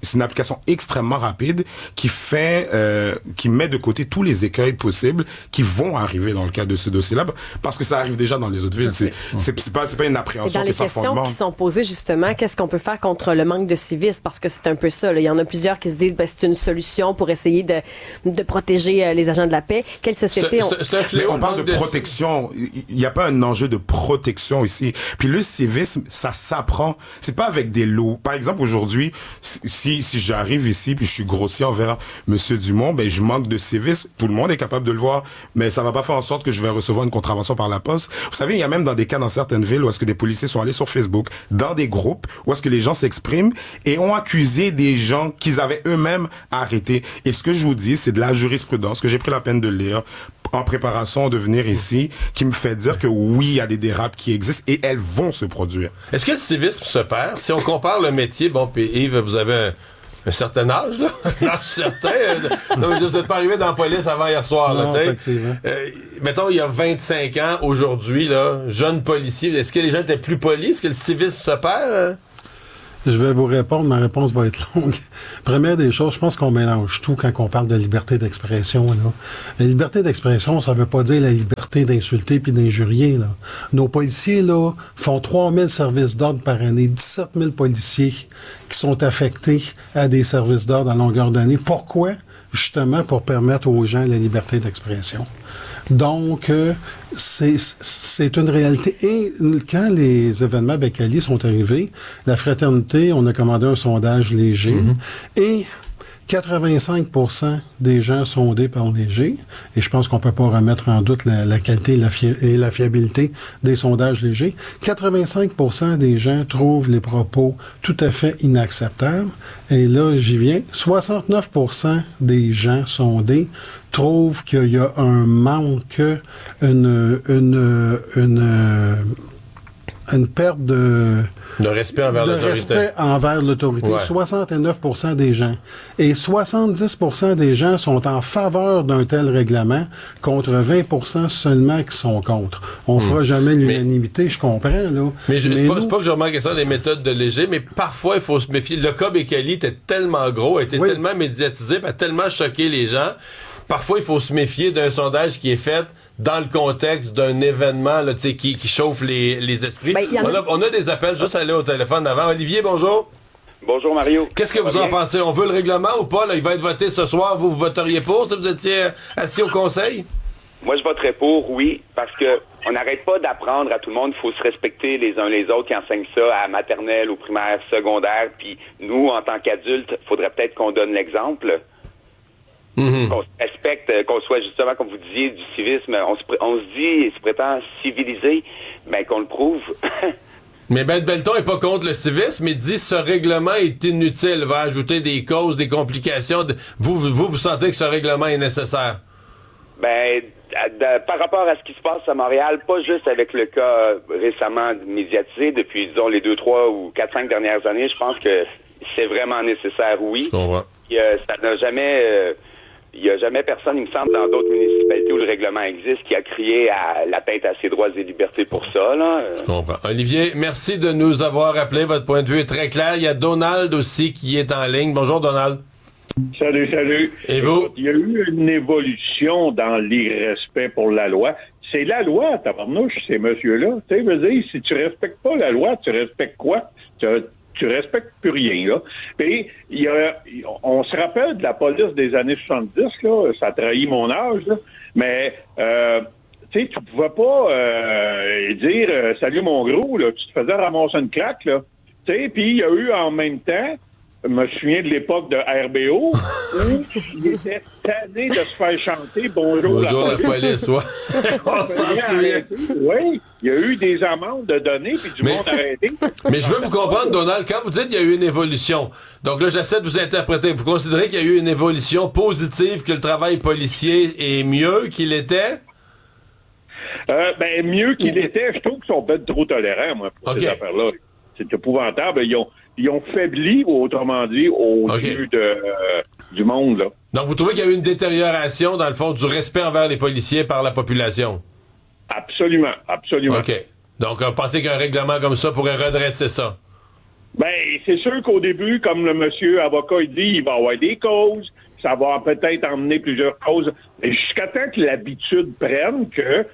Speaker 18: c'est une application extrêmement rapide qui fait, euh, qui met de côté tous les écueils possibles qui vont arriver dans le cas de ce dossier-là, parce que ça arrive déjà dans les autres villes. C'est, c'est, c'est pas, c'est pas une appréhension
Speaker 20: que ça fondement. Dans les questions qui sont posées justement, qu'est-ce qu'on peut faire contre le manque de civisme? Parce que c'est un peu ça. Là. Il y en a plusieurs qui se disent, ben, c'est une solution pour essayer de, de protéger euh, les agents de la paix. Quelle société
Speaker 18: c'est,
Speaker 20: on...
Speaker 18: c'est, c'est un fléau, on parle de, de protection. Il n'y a pas un enjeu de protection ici. Puis le civisme, ça s'apprend. C'est pas avec des lots. Par exemple, aujourd'hui, si si j'arrive ici puis je suis grossier envers Monsieur Dumont, ben je manque de civisme. Tout le monde est capable de le voir, mais ça va pas faire en sorte que je vais recevoir une contravention par la poste. Vous savez, il y a même dans des cas dans certaines villes où est-ce que des policiers sont allés sur Facebook, dans des groupes où est-ce que les gens s'expriment et ont accusé des gens qu'ils avaient eux-mêmes arrêtés. Et ce que je vous dis, c'est de la jurisprudence que j'ai pris la peine de lire en préparation de venir ici, qui me fait dire que oui, il y a des dérapes qui existent et elles vont se produire.
Speaker 1: Est-ce que le civisme se perd? Si on compare le métier, bon, puis Yves, vous avez un, un certain âge, là, un âge certain. Non, mais vous n'êtes pas arrivé dans la police avant hier soir, là, tu sais. Euh, mettons, il y a vingt-cinq ans, aujourd'hui, là, jeune policier, est-ce que les gens étaient plus polis? Est-ce que le civisme se perd?
Speaker 19: Je vais vous répondre, ma réponse va être longue. Première des choses, je pense qu'on mélange tout quand on parle de liberté d'expression. Là. La liberté d'expression, ça veut pas dire la liberté d'insulter puis d'injurier. Là. Nos policiers là font trois mille services d'ordre par année, dix-sept mille policiers qui sont affectés à des services d'ordre à longueur d'année. Pourquoi? Justement pour permettre aux gens la liberté d'expression. Donc, euh, c'est, c'est une réalité. Et quand les événements Becali sont arrivés, la Fraternité, on a commandé un sondage léger mm-hmm. et quatre-vingt-cinq pour cent des gens sondés par Léger, et je pense qu'on peut pas remettre en doute la, la qualité et la, fi- et la fiabilité des sondages légers, quatre-vingt-cinq pour cent des gens trouvent les propos tout à fait inacceptables. Et là, j'y viens, soixante-neuf pour cent des gens sondés trouvent qu'il y a un manque, une, une, une, une perte de...
Speaker 1: De respect envers
Speaker 19: de
Speaker 1: l'autorité.
Speaker 19: respect envers l'autorité.
Speaker 1: Ouais.
Speaker 19: soixante-neuf pour cent des gens. Et soixante-dix pour cent des gens sont en faveur d'un tel règlement, contre vingt pour cent seulement qui sont contre. On hmm. fera jamais l'unanimité, mais, je comprends, là.
Speaker 1: Mais, je,
Speaker 19: mais
Speaker 1: c'est, pas,
Speaker 19: nous...
Speaker 1: c'est pas que je remarque ça des méthodes de Léger, mais parfois, il faut se méfier. Le cas Becali était tellement gros, était oui. tellement médiatisé, a tellement choqué les gens. Parfois, il faut se méfier d'un sondage qui est fait dans le contexte d'un événement là, qui, qui chauffe les, les esprits. Ben, on, a, on a des appels, juste aller au téléphone avant. Olivier, bonjour.
Speaker 21: Bonjour, Mario.
Speaker 1: Qu'est-ce que vous en pensez? On veut le règlement ou pas? Là, il va être voté ce soir. Vous, vous voteriez pour si vous étiez assis au conseil?
Speaker 21: Moi, je voterais pour, oui, parce que on n'arrête pas d'apprendre à tout le monde. Il faut se respecter les uns les autres qui enseignent ça à maternelle, au primaire, secondaire. Puis nous, en tant qu'adultes, il faudrait peut-être qu'on donne l'exemple. Mm-hmm. Qu'on se respecte, qu'on soit justement, comme vous disiez, du civisme. On se, on se dit, se prétend civilisé, ben qu'on le prouve.
Speaker 1: Mais Ben Belton est pas contre le civisme, mais dit ce règlement est inutile, va ajouter des causes, des complications. De... Vous, vous, vous sentez que ce règlement est nécessaire?
Speaker 21: Ben, de, par rapport à ce qui se passe à Montréal, pas juste avec le cas récemment médiatisé, depuis, disons, les deux, trois ou quatre, cinq dernières années, je pense que c'est vraiment nécessaire, oui.
Speaker 1: Je comprends.
Speaker 21: Et, euh, ça n'a jamais... Euh, Il n'y a jamais personne, il me semble, dans d'autres municipalités où le règlement existe, qui a crié à l'atteinte à ses droits et libertés pour ça. Là.
Speaker 1: Je comprends. Olivier, merci de nous avoir appelé. Votre point de vue est très clair. Il y a Donald aussi qui est en ligne. Bonjour, Donald.
Speaker 22: Salut, salut.
Speaker 1: Et vous?
Speaker 22: Il y a eu une évolution dans l'irrespect pour la loi. C'est la loi, tabarnouche, ces messieurs-là. Tu sais, veux dire, si tu respectes pas la loi, tu respectes quoi? Tu Tu respectes plus rien, là. Puis, il y a, on se rappelle de la police des années soixante-dix, là, ça trahit mon âge, là, mais, euh, tu sais, tu pouvais pas euh, dire euh, « Salut, mon gros », là, tu te faisais ramasser une claque, là. Tu sais, puis il y a eu en même temps, je me souviens de l'époque de R B O, où il était tanné de se faire chanter « Bonjour,
Speaker 1: Bonjour
Speaker 22: la police ».
Speaker 1: La police, ouais. On s'en souvient.
Speaker 22: Oui, il y a eu des amendes de données puis du
Speaker 1: mais,
Speaker 22: monde arrêté.
Speaker 1: Mais je veux vous comprendre, Donald, quand vous dites qu'il y a eu une évolution, donc là, j'essaie de vous interpréter. Vous considérez qu'il y a eu une évolution positive, que le travail policier est mieux qu'il était?
Speaker 22: Euh, ben, mieux qu'il Ou... était, je trouve qu'ils sont peut-être trop tolérants, moi, pour okay. ces affaires-là. C'est épouvantable. Ils ont, ils ont faibli, autrement dit, au okay. yeux de, euh, du monde, là.
Speaker 1: Donc, vous trouvez qu'il y a eu une détérioration, dans le fond, du respect envers les policiers par la population?
Speaker 22: Absolument, absolument.
Speaker 1: OK. Donc, vous pensez qu'un règlement comme ça pourrait redresser ça?
Speaker 22: Ben, c'est sûr qu'au début, comme le monsieur avocat il dit, il va y avoir des causes, ça va peut-être emmener plusieurs causes, mais jusqu'à temps que l'habitude prenne que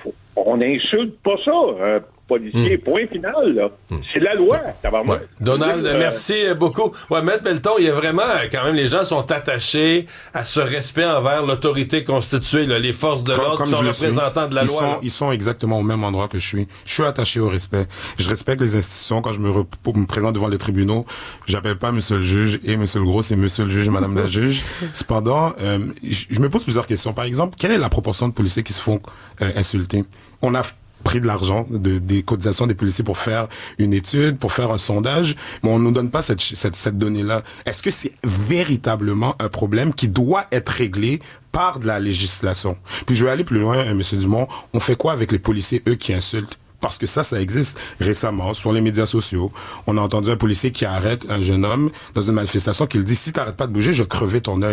Speaker 22: on n'insulte pas ça, un policier,
Speaker 1: mmh.
Speaker 22: point final, là. Mmh. C'est la loi,
Speaker 1: ouais. Donald, euh... merci beaucoup. Ouais, Maître Belton, il y a vraiment, quand même, les gens sont attachés à ce respect envers l'autorité constituée, là, les forces de l'ordre, qui sont représentants de la
Speaker 18: ils
Speaker 1: loi.
Speaker 18: Sont, ils sont exactement au même endroit que je suis. Je suis attaché au respect. Je respecte les institutions. Quand je me, re- me présente devant les tribunaux, j'appelle pas monsieur le juge et monsieur le gros, c'est monsieur le juge, madame la juge. Cependant, euh, je, je me pose plusieurs questions. Par exemple, quelle est la proportion de policiers qui se font euh, insulter? On a pris de l'argent, de, des cotisations des policiers pour faire une étude, pour faire un sondage, mais on nous donne pas cette, cette, cette donnée-là. Est-ce que c'est véritablement un problème qui doit être réglé par de la législation? Puis je vais aller plus loin, euh, monsieur Dumont. On fait quoi avec les policiers, eux, qui insultent? Parce que ça, ça existe récemment sur les médias sociaux. On a entendu un policier qui arrête un jeune homme dans une manifestation qui lui dit « Si t'arrêtes pas de bouger, je vais crever ton œil ».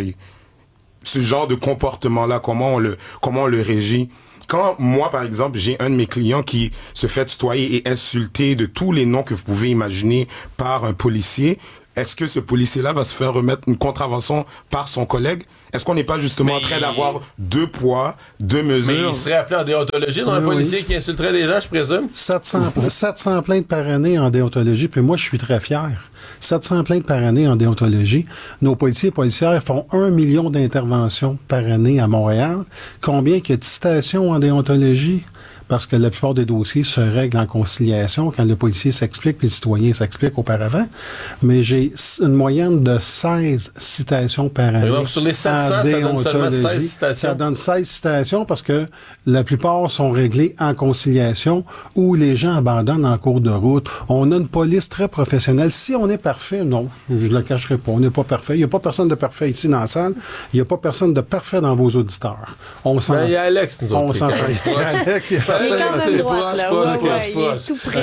Speaker 18: Ce genre de comportement-là, comment on le, comment on le régit? Quand moi, par exemple, j'ai un de mes clients qui se fait tutoyer et insulter de tous les noms que vous pouvez imaginer par un policier, est-ce que ce policier-là va se faire remettre une contravention par son collègue? Est-ce qu'on n'est pas justement mais... en train d'avoir deux poids, deux mesures? Mais
Speaker 1: il serait appelé en déontologie dans oui, un policier oui. qui insulterait des gens, je présume?
Speaker 19: sept cents, sept cents plaintes par année en déontologie, puis moi, je suis très fier. sept cents plaintes par année en déontologie. Nos policiers et policières font un million d'interventions par année à Montréal. Combien qu'il y a de citations en déontologie? Parce que la plupart des dossiers se règlent en conciliation quand le policier s'explique puis le citoyen s'explique auparavant. Mais j'ai une moyenne de seize citations par année.
Speaker 1: Donc, sur les sept cents, ça donne seulement seize citations.
Speaker 19: Ça donne seize citations parce que la plupart sont réglées en conciliation ou les gens abandonnent en cours de route. On a une police très professionnelle. Si on est parfait, non, je ne le cacherai pas. On n'est pas parfait. Il n'y a pas personne de parfait ici dans la salle. Il n'y a pas personne de parfait dans vos auditeurs. On s'en...
Speaker 1: Ben, il y a Alex, nous
Speaker 19: on s'en... Il y a Alex, il y a...
Speaker 20: Il est quand même droit, là. Ouais, ouais, il est tout près.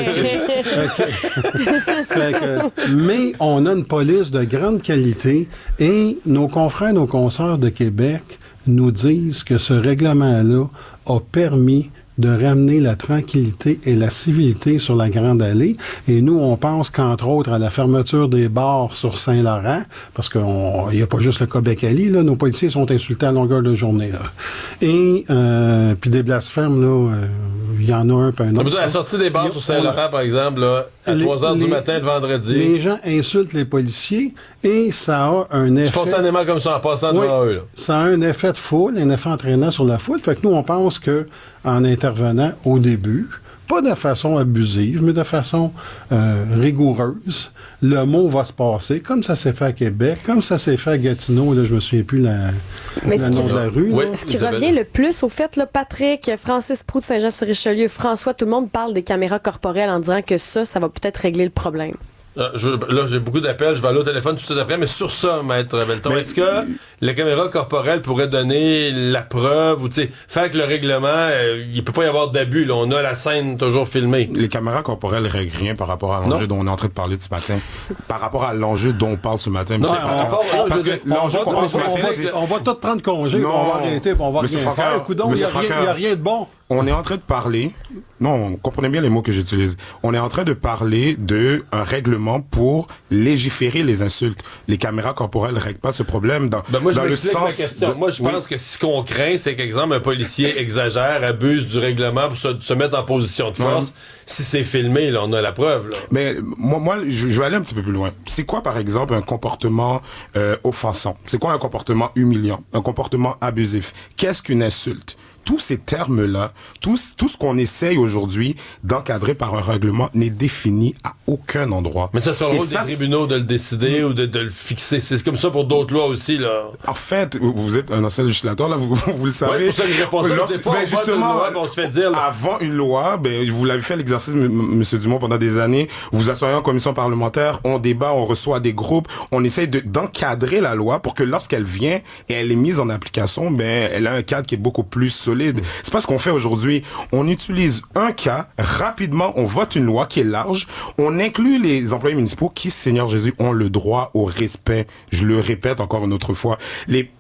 Speaker 19: Fait que, mais on a une police de grande qualité et nos confrères, nos consoeurs de Québec nous disent que ce règlement-là a permis de ramener la tranquillité et la civilité sur la Grande Allée. Et nous, on pense qu'entre autres à la fermeture des bars sur Saint-Laurent, parce qu'il n'y a pas juste le Québec-Ali, là, nos policiers sont insultés à longueur de journée. Là. Et euh, puis des blasphèmes, là, il euh, y en a un peu un autre.
Speaker 1: À la sortie des bars sur Saint-Laurent, par exemple, là, à les, trois heures les, du matin, le vendredi.
Speaker 19: Les gens insultent les policiers et ça a un effet...
Speaker 1: Spontanément comme ça, en passant devant
Speaker 19: oui,
Speaker 1: eux. Là.
Speaker 19: Ça a un effet de foule, un effet entraînant sur la foule. Fait que nous, on pense que en intervenant au début, pas de façon abusive, mais de façon euh, rigoureuse, le mot va se passer, comme ça s'est fait à Québec, comme ça s'est fait à Gatineau, là, je me souviens plus la, le nom de la rue.
Speaker 20: Oui,
Speaker 19: là.
Speaker 20: Ce qui revient le plus au fait, là, Patrick, Francis Proulx de Saint-Jean-sur-Richelieu, François, tout le monde parle des caméras corporelles en disant que ça, ça va peut-être régler le problème.
Speaker 1: Euh, je, là, j'ai beaucoup d'appels, je vais aller au téléphone tout de suite après, mais sur ça, Maître Belton, mais, est-ce que la caméra corporelle pourrait donner la preuve ou, tu sais, faire que le règlement, euh, il peut pas y avoir d'abus, là, on a la scène toujours filmée.
Speaker 18: Les caméras corporelles ne règlent rien par rapport à l'enjeu non. dont on est en train de parler ce matin. Par rapport à l'enjeu dont on parle ce matin,
Speaker 19: non,
Speaker 18: M. Francaire. Parce que l'enjeu qu'on parle ce matin, c'est...
Speaker 19: On va tout prendre congé, non, on va arrêter, on va rien faire. Coudon, il n'y a, a rien de bon.
Speaker 18: On est en train de parler, non, comprenez bien les mots que j'utilise. On est en train de parler de un règlement pour légiférer les insultes. Les caméras corporelles ne règlent pas ce problème dans,
Speaker 1: ben moi, je
Speaker 18: dans le sens.
Speaker 1: Ma question. De... Moi, je oui. pense que ce qu'on craint, c'est qu'exemple, un policier exagère, abuse du règlement pour se, se mettre en position de force. Ouais. Si c'est filmé, là, on a la preuve. Là.
Speaker 18: Mais moi, moi je, je vais aller un petit peu plus loin. C'est quoi, par exemple, un comportement euh, offensant? C'est quoi un comportement humiliant? Un comportement abusif? Qu'est-ce qu'une insulte? Tous ces termes-là, tout, tout ce qu'on essaye aujourd'hui d'encadrer par un règlement n'est défini à aucun endroit.
Speaker 1: Mais ça, c'est le rôle des tribunaux de le décider ou de, de le fixer. C'est comme ça pour d'autres lois aussi, là.
Speaker 18: En fait, vous êtes un ancien législateur, là, vous, vous le savez.
Speaker 1: Ouais, c'est pour ça que je réponds ça. Des fois,
Speaker 18: ben,
Speaker 1: on
Speaker 18: justement,
Speaker 1: loi, on se fait dire, là.
Speaker 18: Avant une loi, ben, vous l'avez fait l'exercice, M. Dumont, pendant des années. Vous asseyez en commission parlementaire, on débat, on reçoit des groupes, on essaye de, d'encadrer la loi pour que lorsqu'elle vient et elle est mise en application, ben, elle a un cadre qui est beaucoup plus solide. C'est pas ce qu'on fait aujourd'hui. On utilise un cas, rapidement, on vote une loi qui est large, on inclut les employés municipaux qui, Seigneur Jésus, ont le droit au respect. Je le répète encore une autre fois. Les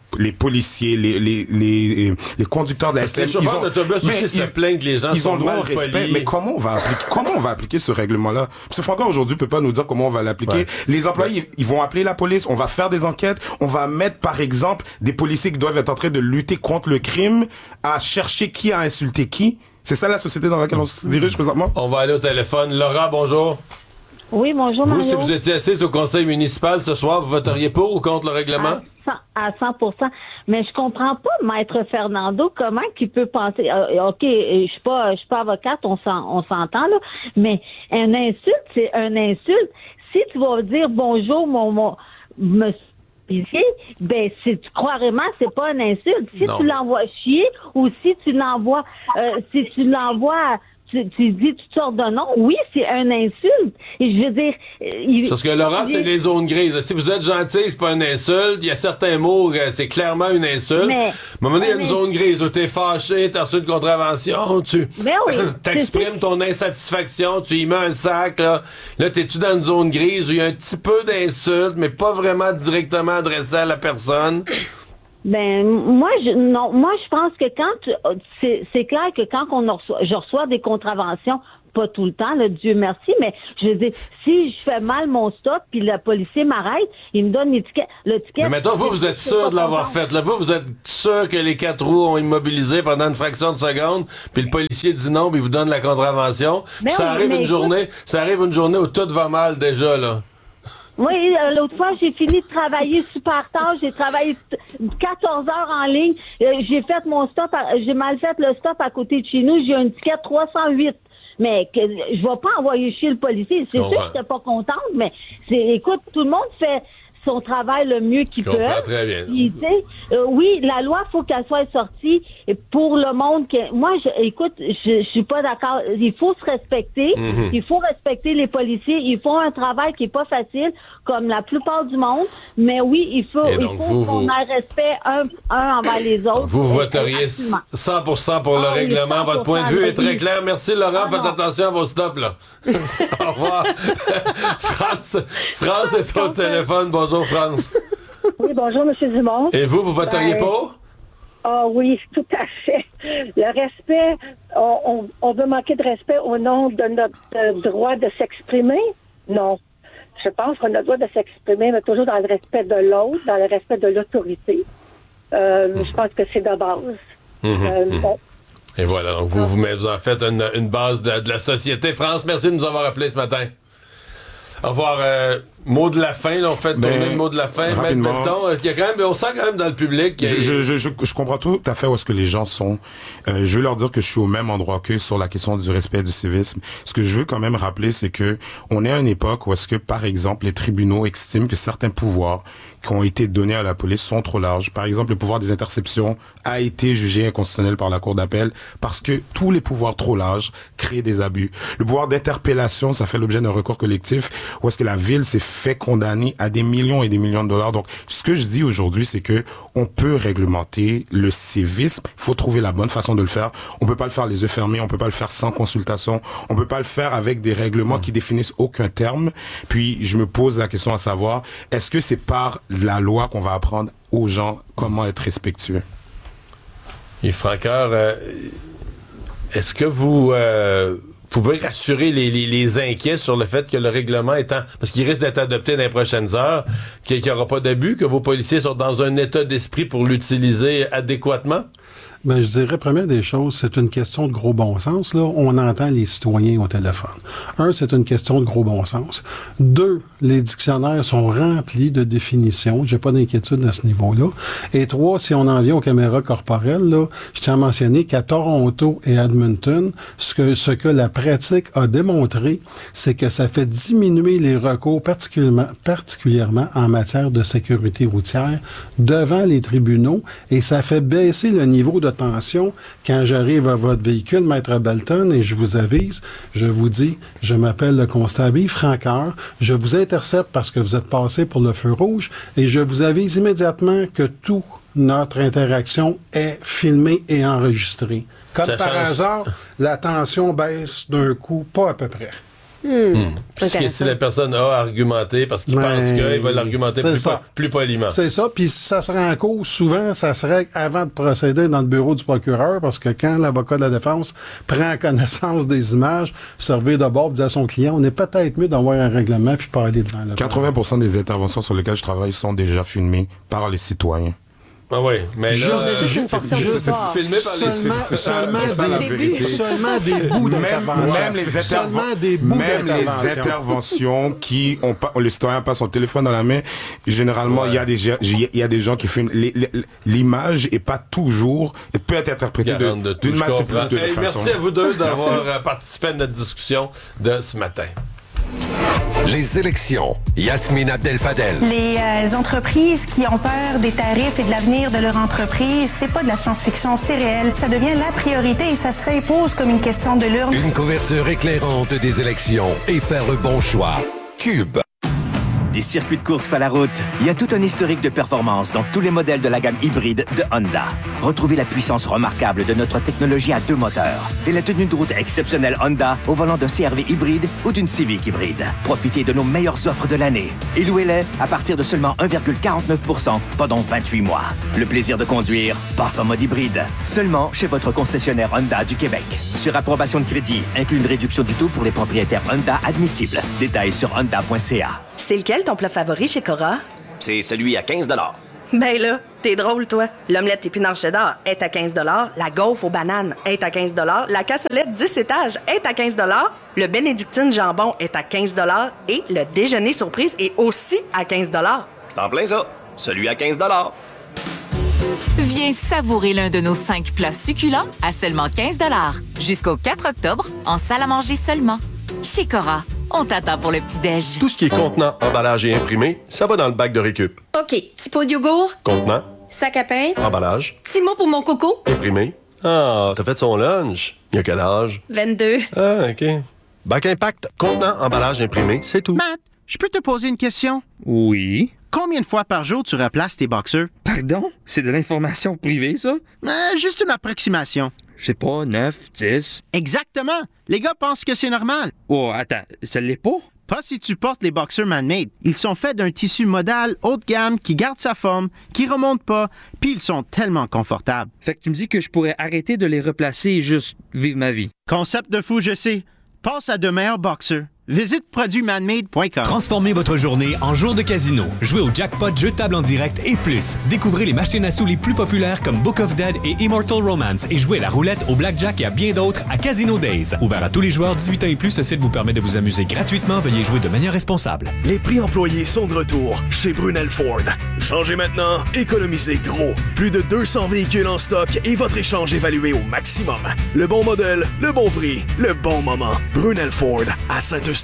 Speaker 18: les policiers, les les les, les conducteurs de la S T M,
Speaker 1: les chauffeurs d'autobus aussi se plaignent que les gens
Speaker 18: ils
Speaker 1: sont
Speaker 18: ont le droit
Speaker 1: mal
Speaker 18: au respect.
Speaker 1: polis.
Speaker 18: Mais comment on va appliquer comment on va appliquer ce règlement-là? Parce que Franco aujourd'hui peut pas nous dire comment on va l'appliquer. Ouais. Les employés, ouais. ils vont appeler la police, on va faire des enquêtes, on va mettre par exemple des policiers qui doivent être en train de lutter contre le crime à chercher qui a insulté qui. C'est ça la société dans laquelle on se dirige présentement?
Speaker 1: On va aller au téléphone. Laura, bonjour.
Speaker 2: Oui, bonjour,
Speaker 1: Vous,
Speaker 2: Mario.
Speaker 1: si vous étiez assise au conseil municipal ce soir, vous voteriez pour ou contre le règlement?
Speaker 2: À cent pour cent. Mais je comprends pas, Maître Fernando, comment qu'il peut penser... Euh, OK, je suis pas je suis pas avocate, on, s'en, on s'entend, là, mais un insulte, c'est un insulte. Si tu vas dire bonjour, mon, mon monsieur policier, ben, si tu crois vraiment, c'est pas un insulte. Si non. tu l'envoies chier ou si tu l'envoies... Euh, si tu l'envoies... Tu, tu dis toutes sortes de noms. Oui, c'est un insulte. Et je veux dire... Il,
Speaker 1: Parce que Laurent, il, c'est les zones grises. Si vous êtes gentil, c'est pas une insulte. Il y a certains mots, c'est clairement une insulte. Mais, à un moment donné, il y a une zone grise où t'es fâché, t'as reçu une contravention, tu
Speaker 2: oui,
Speaker 1: t'exprimes ton insatisfaction, tu y mets un sac, là. Là, t'es-tu dans une zone grise où il y a un petit peu d'insulte, mais pas vraiment directement adressé à la personne?
Speaker 2: Ben moi je non moi je pense que quand c'est c'est clair que quand on reçoit, je reçois des contraventions, pas tout le temps, là, Dieu merci, mais je veux dire, si je fais mal mon stop puis le policier m'arrête, il me donne l'étiquette. l'étiquette
Speaker 1: mais maintenant, vous, vous êtes sûr de l'avoir fait. Là, vous, vous êtes sûr que les quatre roues ont immobilisé pendant une fraction de seconde, puis le policier dit non, puis il vous donne la contravention. Puis ça arrive une journée, écoute, ça arrive une journée où tout va mal déjà, là.
Speaker 2: Oui, l'autre fois, j'ai fini de travailler super tard. J'ai travaillé quatorze heures en ligne. J'ai fait mon stop, à, j'ai mal fait le stop à côté de chez nous. J'ai un ticket trois cent huit. Mais que, je vais pas envoyer chier le policier. C'est sûr que j'étais pas contente, mais c'est, écoute, tout le monde fait son travail le mieux qu'il peut.
Speaker 1: Très bien.
Speaker 2: Puis, euh, oui, la loi, faut qu'elle soit sortie pour le monde. Que, moi, je, écoute, je, je suis pas d'accord. Il faut se respecter. Mm-hmm. Il faut respecter les policiers. Ils font un travail qui est pas facile, comme la plupart du monde. Mais oui, il faut, il faut vous, qu'on vous... ait respect un, un envers les autres.
Speaker 1: Vous voteriez cent pour cent pour le ah, règlement. Votre point de vue est très clair. Merci, Laurent. Ah, Faites attention à vos stops, là. Au revoir. France, France est au téléphone. Bonjour. France.
Speaker 3: Oui, bonjour, M. Dumont.
Speaker 1: Et vous, vous voteriez ben, pour?
Speaker 3: Ah oh, oui, tout à fait. Le respect, on, on, on veut manquer de respect au nom de notre euh, droit de s'exprimer? Non. Je pense qu'on a le droit de s'exprimer, mais toujours dans le respect de l'autre, dans le respect de l'autorité. Euh, mmh. Je pense que c'est de base. Mmh, euh,
Speaker 1: mmh. Bon. Et voilà, donc vous, vous, vous en faites une, une base de, de la société. France, merci de nous avoir appelés ce matin. Au revoir. Euh, mot de la fin, là, on fait tourner ben, le mot de la fin.
Speaker 18: Rapidement.
Speaker 1: Mettons, il y a quand même, on sent quand même dans le public.
Speaker 18: Je, je, je, je, je comprends tout à fait où est-ce que les gens sont. Euh, je veux leur dire que je suis au même endroit qu'eux sur la question du respect du civisme. Ce que je veux quand même rappeler, c'est que on est à une époque où est-ce que, par exemple, les tribunaux estiment que certains pouvoirs qui ont été donnés à la police sont trop larges. Par exemple, le pouvoir des interceptions a été jugé inconstitutionnel par la Cour d'appel parce que tous les pouvoirs trop larges créent des abus. Le pouvoir d'interpellation, ça fait l'objet d'un recours collectif où est-ce que la ville s'est fait condamner à des millions et des millions de dollars. Donc, ce que je dis aujourd'hui, c'est que on peut réglementer le civisme. Il faut trouver la bonne façon de le faire. On peut pas le faire les yeux fermés. On peut pas le faire sans consultation. On peut pas le faire avec des règlements mmh. qui définissent aucun terme. Puis, je me pose la question à savoir, est-ce que c'est par la loi qu'on va apprendre aux gens comment être respectueux?
Speaker 1: Yves Francoeur, euh, est-ce que vous... Euh pouvez rassurer les, les, les inquiets sur le fait que le règlement étant... Parce qu'il risque d'être adopté dans les prochaines heures, qu'il n'y aura pas d'abus, que vos policiers sont dans un état d'esprit pour l'utiliser adéquatement?
Speaker 19: Ben, je dirais, première des choses, c'est une question de gros bon sens. Là, on entend les citoyens au téléphone. Un, c'est une question de gros bon sens. Deux, les dictionnaires sont remplis de définitions. J'ai pas d'inquiétude à ce niveau-là. Et trois, si on en vient aux caméras corporelles, là, je tiens à mentionner qu'à Toronto et Edmonton, ce que, ce que la pratique a démontré, c'est que ça fait diminuer les recours, particulièrement, particulièrement en matière de sécurité routière, devant les tribunaux, et ça fait baisser le niveau de tension quand j'arrive à votre véhicule, Maître Belton, et je vous avise, je vous dis, je m'appelle le constable Yves Francoeur, je vous intercepte parce que vous êtes passé pour le feu rouge, et je vous avise immédiatement que toute notre interaction est filmée et enregistrée. Comme ça par change. Hasard, la tension baisse d'un coup, pas à peu près.
Speaker 20: Hmm.
Speaker 1: Si, si la personne a argumenté parce qu'il
Speaker 19: Mais
Speaker 1: pense qu'il va l'argumenter plus, po- plus poliment.
Speaker 19: C'est ça. Puis si ça serait en cours, souvent, ça serait avant de procéder dans le bureau du procureur, parce que quand l'avocat de la défense prend connaissance des images, servir de bord, dit à son client, on est peut-être mieux d'avoir un règlement puis pas aller devant le
Speaker 18: quatre-vingts pour cent des interventions sur lesquelles je travaille sont déjà filmées par les citoyens.
Speaker 1: Ah oui, mais là,
Speaker 19: juste,
Speaker 1: euh,
Speaker 19: juste,
Speaker 1: c'est
Speaker 19: juste
Speaker 1: filmé par les
Speaker 19: seulement,
Speaker 1: c'est ça,
Speaker 19: seulement,
Speaker 1: c'est ça, la
Speaker 19: des,
Speaker 1: vérité.
Speaker 19: seulement des bouts d'intervention.
Speaker 18: Même les, interv-
Speaker 19: seulement des bouts
Speaker 18: même les
Speaker 19: d'intervention.
Speaker 18: interventions qui ont pas, le citoyen passe son téléphone dans la main. Généralement, il ouais. y a des, il y a des gens qui filment. L'image est pas toujours, elle peut être interprétée de,
Speaker 1: de
Speaker 18: d'une multitude de
Speaker 1: hey,
Speaker 18: façons.
Speaker 1: Merci à vous deux d'avoir participé à notre discussion de ce matin.
Speaker 4: Les élections. Yasmine Abdel-Fadel.
Speaker 5: Les euh, entreprises qui ont peur des tarifs et de l'avenir de leur entreprise, c'est pas de la science-fiction, c'est réel. Ça devient la priorité et ça se s'impose comme une question de l'urne.
Speaker 4: Une couverture éclairante des élections et faire le bon choix. Cube.
Speaker 6: Des circuits de course à la route, il y a tout un historique de performance dans tous les modèles de la gamme hybride de Honda. Retrouvez la puissance remarquable de notre technologie à deux moteurs et la tenue de route exceptionnelle Honda au volant d'un C R V hybride ou d'une Civic hybride. Profitez de nos meilleures offres de l'année et louez-les à partir de seulement un virgule quarante-neuf pour cent pendant vingt-huit mois. Le plaisir de conduire passe en mode hybride, seulement chez votre concessionnaire Honda du Québec. Sur approbation de crédit, inclut une réduction du taux pour les propriétaires Honda admissibles. Détails sur honda point c a.
Speaker 23: C'est lequel ton plat favori chez Cora?
Speaker 24: C'est celui à quinze dollars.
Speaker 23: Ben là, t'es drôle, toi. L'omelette épinard cheddar est à quinze dollars, la gaufre aux bananes est à quinze dollars, la cassolette dix étages est à quinze dollars, le bénédictine jambon est à quinze dollars et le déjeuner surprise est aussi à quinze dollars.
Speaker 24: C'est en plein ça. Celui à quinze dollars.
Speaker 25: Viens savourer l'un de nos cinq plats succulents à seulement quinze dollars. Jusqu'au quatre octobre, en salle à manger seulement. Chez Cora, on t'attend pour le petit-déj.
Speaker 26: Tout ce qui est contenant, emballage et imprimé, ça va dans le bac de récup.
Speaker 23: OK, petit pot de yogourt,
Speaker 26: Contenant,
Speaker 23: sac à pain,
Speaker 26: emballage,
Speaker 23: petit mot pour mon coco.
Speaker 26: imprimé. Ah, t'as fait son lunch. Il y a quel âge?
Speaker 23: vingt-deux.
Speaker 26: Ah, OK. Bac Impact, contenant, emballage, imprimé, c'est tout.
Speaker 27: Matt, je peux te poser une question?
Speaker 28: Oui.
Speaker 27: Combien de fois par jour tu replaces tes boxeurs?
Speaker 28: Pardon? C'est de l'information privée, ça?
Speaker 27: Euh, juste une approximation.
Speaker 28: Je sais pas, neuf, dix.
Speaker 27: Exactement. Les gars pensent que c'est normal.
Speaker 28: Oh, attends, ça l'est pas?
Speaker 27: Pas si tu portes les boxers man-made. Ils sont faits d'un tissu modal haut de gamme qui garde sa forme, qui remonte pas, puis ils sont tellement confortables.
Speaker 28: Fait que tu me dis que je pourrais arrêter de les replacer et juste vivre ma vie.
Speaker 27: Concept de fou, je sais. Passe à de meilleurs boxers. Visite produits manmade point com.
Speaker 29: Transformez votre journée en jour de casino. Jouez au jackpot, jeu de table en direct et plus. Découvrez les machines à sous les plus populaires comme Book of Dead et Immortal Romance et jouez à la roulette, au blackjack et à bien d'autres à Casino Days. Ouvert à tous les joueurs dix-huit ans et plus, ce site vous permet de vous amuser gratuitement. Veuillez jouer de manière responsable.
Speaker 30: Les prix employés sont de retour chez Brunel Ford. Changez maintenant, économisez gros. Plus de deux cents véhicules en stock et votre échange évalué au maximum. Le bon modèle, le bon prix, le bon moment. Brunel Ford à Saint-Eustache.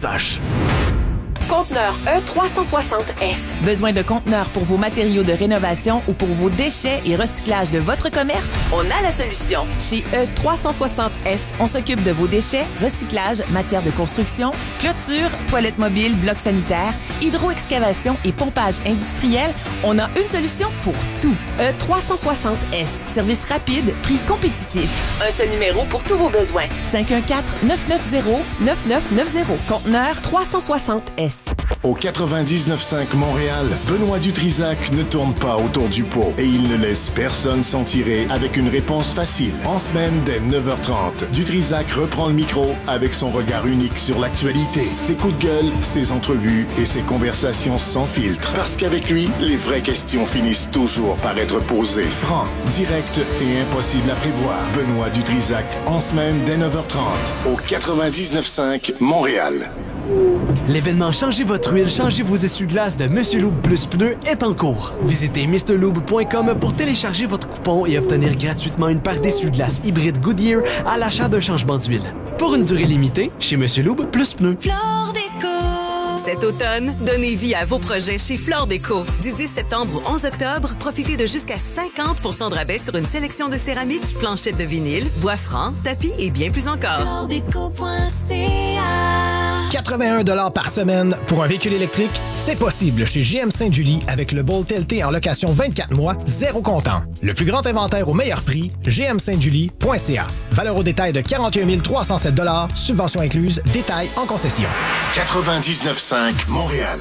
Speaker 31: Conteneur E trois cent soixante S. Besoin de conteneurs pour vos matériaux de rénovation ou pour vos déchets et recyclage de votre commerce? On a la solution. Chez E trois cent soixante S, on s'occupe de vos déchets, recyclage, matière de construction, clôture, toilettes mobiles, blocs sanitaires, hydro-excavation et pompage industriel. On a une solution pour tout. E trois cent soixante S. Service rapide, prix compétitif. Un seul numéro pour tous vos besoins. cinq un quatre, neuf neuf zéro, neuf neuf neuf zéro. Conteneur trois cent soixante S.
Speaker 7: Au quatre-vingt-dix-neuf cinq Montréal, Benoît Dutrisac ne tourne pas autour du pot et il ne laisse personne s'en tirer avec une réponse facile. En semaine, dès neuf heures trente, Dutrisac reprend le micro avec son regard unique sur l'actualité, ses coups de gueule, ses entrevues et ses conversations sans filtre. Parce qu'avec lui, les vraies questions finissent toujours par être posées. Franc, direct et impossible à prévoir. Benoît Dutrisac, en semaine, dès neuf heures trente, au quatre-vingt-dix-neuf cinq Montréal.
Speaker 32: L'événement Changez votre huile, changez vos essuie-glaces de Monsieur Lube Plus Pneus est en cours. Visitez mister lube point com pour télécharger votre coupon et obtenir gratuitement une paire d'essuie-glaces hybride Goodyear à l'achat d'un changement d'huile. Pour une durée limitée, chez Monsieur Lube Plus Pneus.
Speaker 33: Flore Déco. Cet automne, donnez vie à vos projets chez Flore Déco. Du dix septembre au onze octobre, profitez de jusqu'à cinquante pour cent de rabais sur une sélection de céramique, planchettes de vinyle, bois franc, tapis et bien plus encore. flore déco point c a
Speaker 2: quatre-vingt-un dollars par semaine pour un véhicule électrique, c'est possible chez G M Sainte-Julie avec le Bolt L T en location vingt-quatre mois, zéro comptant. Le plus grand inventaire au meilleur prix, g m sainte julie point c a. Valeur au détail de quarante et un mille trois cent sept dollars, subvention incluse, détail en concession.
Speaker 7: quatre-vingt-dix-neuf cinq Montréal.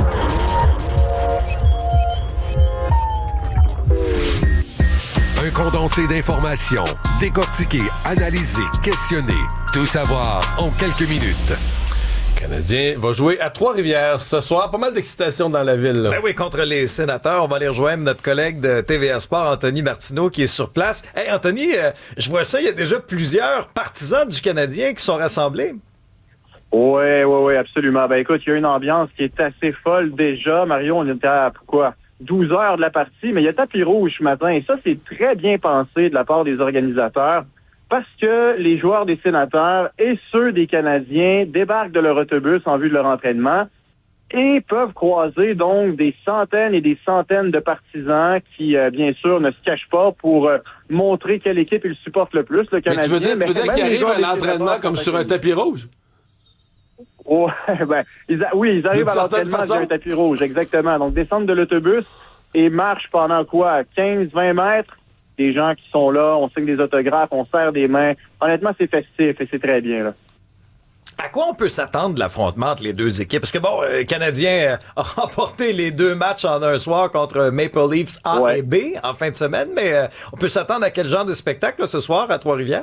Speaker 4: Un condensé d'informations, décortiqué, analysé, questionné. Tout savoir en quelques minutes.
Speaker 1: Le Canadien va jouer à Trois-Rivières ce soir. Pas mal d'excitation dans la ville. Là.
Speaker 8: Ben oui, contre les Sénateurs. On va aller rejoindre notre collègue de T V A Sport, Anthony Martineau, qui est sur place. Hey, Anthony, euh, je vois ça, il y a déjà plusieurs partisans du Canadien qui sont rassemblés.
Speaker 9: Oui, oui, oui, absolument. Ben écoute, il y a une ambiance qui est assez folle déjà. Mario, on était à pourquoi? douze heures de la partie, mais il y a tapis rouge ce matin. Et ça, c'est très bien pensé de la part des organisateurs parce que les joueurs des Sénateurs et ceux des Canadiens débarquent de leur autobus en vue de leur entraînement et peuvent croiser donc des centaines et des centaines de partisans qui, euh, bien sûr, ne se cachent pas pour euh, montrer quelle équipe ils supportent le plus, le Canadien.
Speaker 1: Mais tu veux dire, tu veux dire qu'ils arrivent à l'entraînement comme sur un tapis rouge?
Speaker 9: Oh, ben, ils a, oui, ils arrivent à l'entraînement sur un tapis rouge, exactement. Donc, descendent de l'autobus et marchent pendant quoi? quinze vingt mètres. Des gens qui sont là, on signe des autographes, on serre des mains. Honnêtement, c'est festif et c'est très bien, là.
Speaker 8: À quoi on peut s'attendre de l'affrontement entre les deux équipes? Parce que, bon, le Canadien a remporté les deux matchs en un soir contre Maple Leafs A ouais. et B en fin de semaine, mais euh, on peut s'attendre à quel genre de spectacle là, ce soir à Trois-Rivières?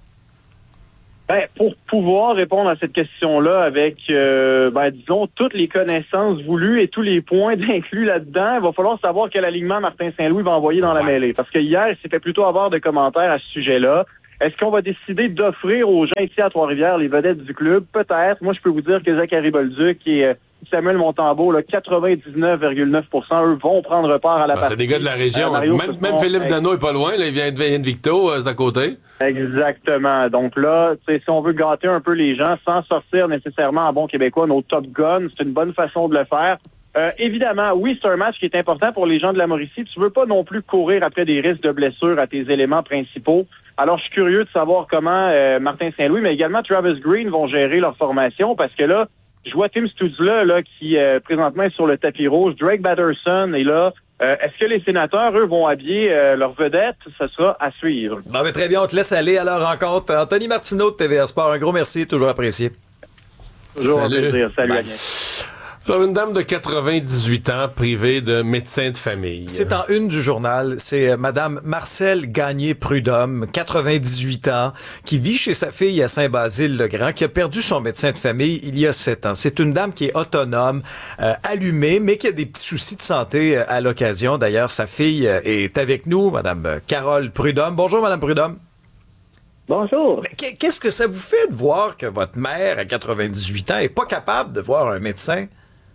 Speaker 9: Ben, pour pouvoir répondre à cette question-là avec, euh, ben, disons, toutes les connaissances voulues et tous les points inclus là-dedans, il va falloir savoir quel alignement Martin Saint-Louis va envoyer dans la mêlée. Parce que hier, il s'est fait plutôt avoir de commentaires à ce sujet-là. Est-ce qu'on va décider d'offrir aux gens ici à Trois-Rivières les vedettes du club? Peut-être. Moi, je peux vous dire que Zachary Bolduc et euh, Samuel Montembeault, là, quatre-vingt-dix-neuf virgule neuf pour cent, eux, vont prendre part à la
Speaker 1: ben,
Speaker 9: partie.
Speaker 1: C'est des gars de la région.
Speaker 9: Euh,
Speaker 1: même, même Philippe Dano est pas loin. Là, il vient de, vient de Victo, euh, c'est à côté.
Speaker 9: Exactement. Donc là, si on veut gâter un peu les gens sans sortir nécessairement en bon québécois nos Top Guns, c'est une bonne façon de le faire. Euh, évidemment, oui, c'est un match qui est important pour les gens de la Mauricie. Tu veux pas non plus courir après des risques de blessures à tes éléments principaux. Alors, je suis curieux de savoir comment euh, Martin Saint-Louis, mais également Travis Green vont gérer leur formation parce que là, je vois Tim Stutzla là, qui euh, présentement est sur le tapis rouge. Drake Batterson est là. Euh, est-ce que les Sénateurs, eux, vont habiller euh, leurs vedettes? Ce sera à suivre.
Speaker 8: Bon, ben, très bien, on te laisse aller à leur rencontre. Anthony Martineau de T V A Sport, un gros merci, toujours apprécié.
Speaker 9: Toujours un plaisir. Salut, Agnès.
Speaker 1: Alors, une dame de quatre-vingt-dix-huit ans privée de médecin de famille.
Speaker 8: C'est en une du journal. C'est euh, Madame Marcelle Gagné-Prudhomme, quatre-vingt-dix-huit ans, qui vit chez sa fille à Saint-Basile-le-Grand, qui a perdu son médecin de famille il y a sept ans. C'est une dame qui est autonome, euh, allumée, mais qui a des petits soucis de santé euh, à l'occasion. D'ailleurs, sa fille euh, est avec nous, Madame Carole Prudhomme. Bonjour, Madame Prudhomme.
Speaker 10: Bonjour.
Speaker 8: Qu'est-ce que ça vous fait de voir que votre mère, à quatre-vingt-dix-huit ans, est pas capable de voir un médecin?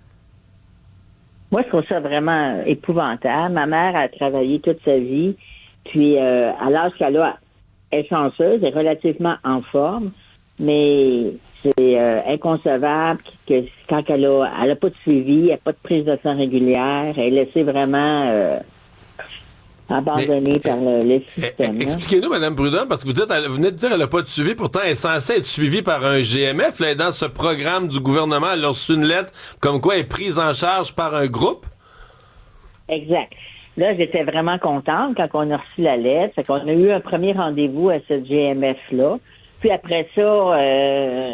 Speaker 10: Moi, je trouve ça vraiment épouvantable. Ma mère a travaillé toute sa vie, puis euh, à l'âge qu'elle a, elle est chanceuse, elle est relativement en forme, mais c'est euh, inconcevable que quand elle a, elle a pas de suivi, elle n'a pas de prise de sang régulière, elle est laissée vraiment euh, abandonnée mais, par le, le système.
Speaker 1: Expliquez-nous, Mme Prudhomme, parce que vous dites, elle, vous venez de dire qu'elle n'a pas de suivi, pourtant elle est censée être suivie par un G M F. Là, dans ce programme du gouvernement, elle a reçu une lettre comme quoi elle est prise en charge par un groupe.
Speaker 10: Exact. Là, j'étais vraiment contente quand on a reçu la lettre. C'est qu'on a eu un premier rendez-vous à ce G M F-là. Puis après ça, euh,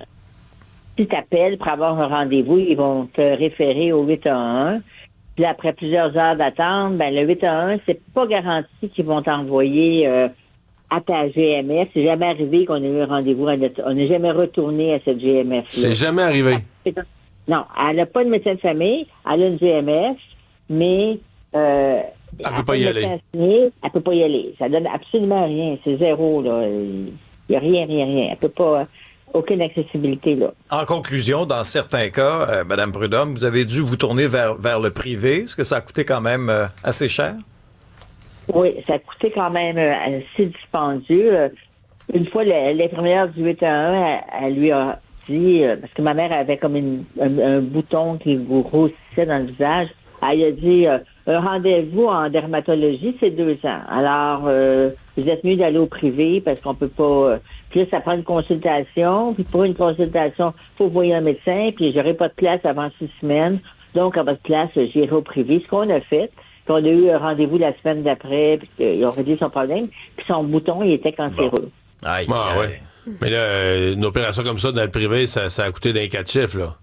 Speaker 10: tu t'appelles pour avoir un rendez-vous, ils vont te référer au huit un un. Puis après plusieurs heures d'attente, ben le huit un un, c'est pas garanti qu'ils vont t'envoyer euh, à ta G M F. C'est jamais arrivé qu'on ait eu un rendez-vous. À notre... On n'est jamais retourné à cette G M F-là.
Speaker 1: C'est jamais arrivé.
Speaker 10: Non, elle n'a pas de médecin de famille, elle a une G M F, mais euh,
Speaker 1: elle ne peut pas y aller.
Speaker 10: Signé, elle peut pas y aller. Ça donne absolument rien. C'est zéro, là. Il n'y a rien, rien, rien. Elle peut pas... Aucune accessibilité, là.
Speaker 8: En conclusion, dans certains cas, euh, Mme Prudhomme, vous avez dû vous tourner vers, vers le privé. Est-ce que ça a coûté quand même euh, assez cher?
Speaker 10: Oui, ça a coûté quand même euh, assez dispendieux. Une fois, l'infirmière du huit un un, elle, elle lui a dit, euh, parce que ma mère avait comme une, un, un bouton qui vous grossissait dans le visage, elle a dit, euh, un rendez-vous en dermatologie, c'est deux ans. Alors, euh, vous êtes mieux d'aller au privé parce qu'on peut pas... Euh, puis là, ça prend une consultation. Puis pour une consultation, il faut voir un médecin. Puis j'aurai pas de place avant six semaines. Donc, à votre place, j'irai au privé. Ce qu'on a fait, puis on a eu un rendez-vous la semaine d'après, puis ils ont réglé son problème. Puis son bouton, il était cancéreux.
Speaker 1: Bon. Aïe, ah, aïe. Ouais. Mais là, euh, une opération comme ça dans le privé, ça, ça a coûté d'un quatre chiffres, là.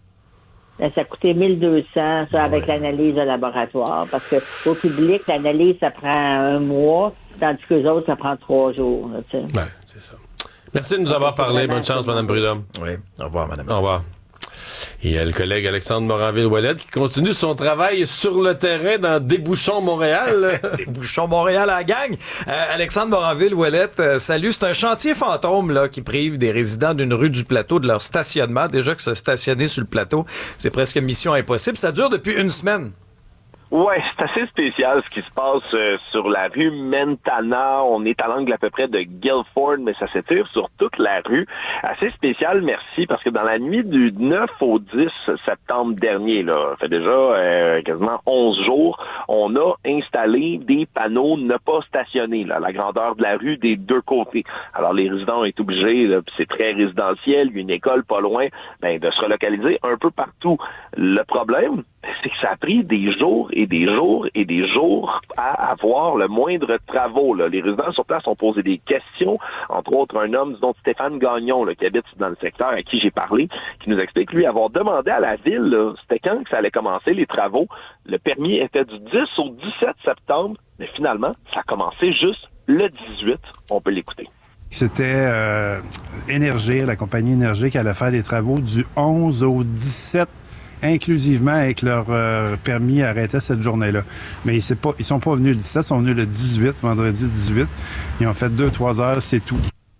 Speaker 10: Ça a coûté mille deux cents, ça, avec ouais. l'analyse de laboratoire. Parce que au public, l'analyse, ça prend un mois, tandis que les autres, ça prend trois jours.
Speaker 1: Oui, c'est ça. Merci de nous avoir parlé. Bonne chance, Mme Prudhomme.
Speaker 8: Oui. Au revoir, Mme.
Speaker 1: Au revoir. Il y a le collègue Alexandre Moranville-Ouellette qui continue son travail sur le terrain dans Débouchons Montréal.
Speaker 8: Débouchons Montréal à la gang. Euh, Alexandre Moranville-Ouellette, euh, salut. C'est un chantier fantôme là qui prive des résidents d'une rue du plateau de leur stationnement. Déjà que se stationner sur le plateau, c'est presque mission impossible. Ça dure depuis une semaine.
Speaker 3: Ouais, c'est assez spécial ce qui se passe euh, sur la rue Mentana. On est à l'angle à peu près de Guilford, mais ça s'étire sur toute la rue. Assez spécial, merci, parce que dans la nuit du neuf au dix septembre dernier, là, ça fait déjà euh, quasiment onze jours, on a installé des panneaux ne pas stationner, là, à la grandeur de la rue des deux côtés. Alors les résidents ont été obligés, là, c'est très résidentiel, une école pas loin, ben, de se relocaliser un peu partout. Le problème, c'est que ça a pris des jours et des jours et des jours à avoir le moindre travaux. Là. Les résidents sur place ont posé des questions, entre autres un homme, dont Stéphane Gagnon, là, qui habite dans le secteur, à qui j'ai parlé, qui nous explique, lui, avoir demandé à la ville, là, c'était quand que ça allait commencer, les travaux. Le permis était du dix au dix-sept septembre, mais finalement, ça a commencé juste le dix-huit. On peut l'écouter.
Speaker 11: C'était euh, Énergie, la compagnie Énergie, qui allait faire des travaux du onze au dix-sept, inclusivement avec leur euh, permis arrêté cette journée-là. Mais ils pas, ils sont pas venus le dix-sept, ils sont venus le dix-huit, vendredi dix-huit. Ils ont fait deux trois heures, c'est tout.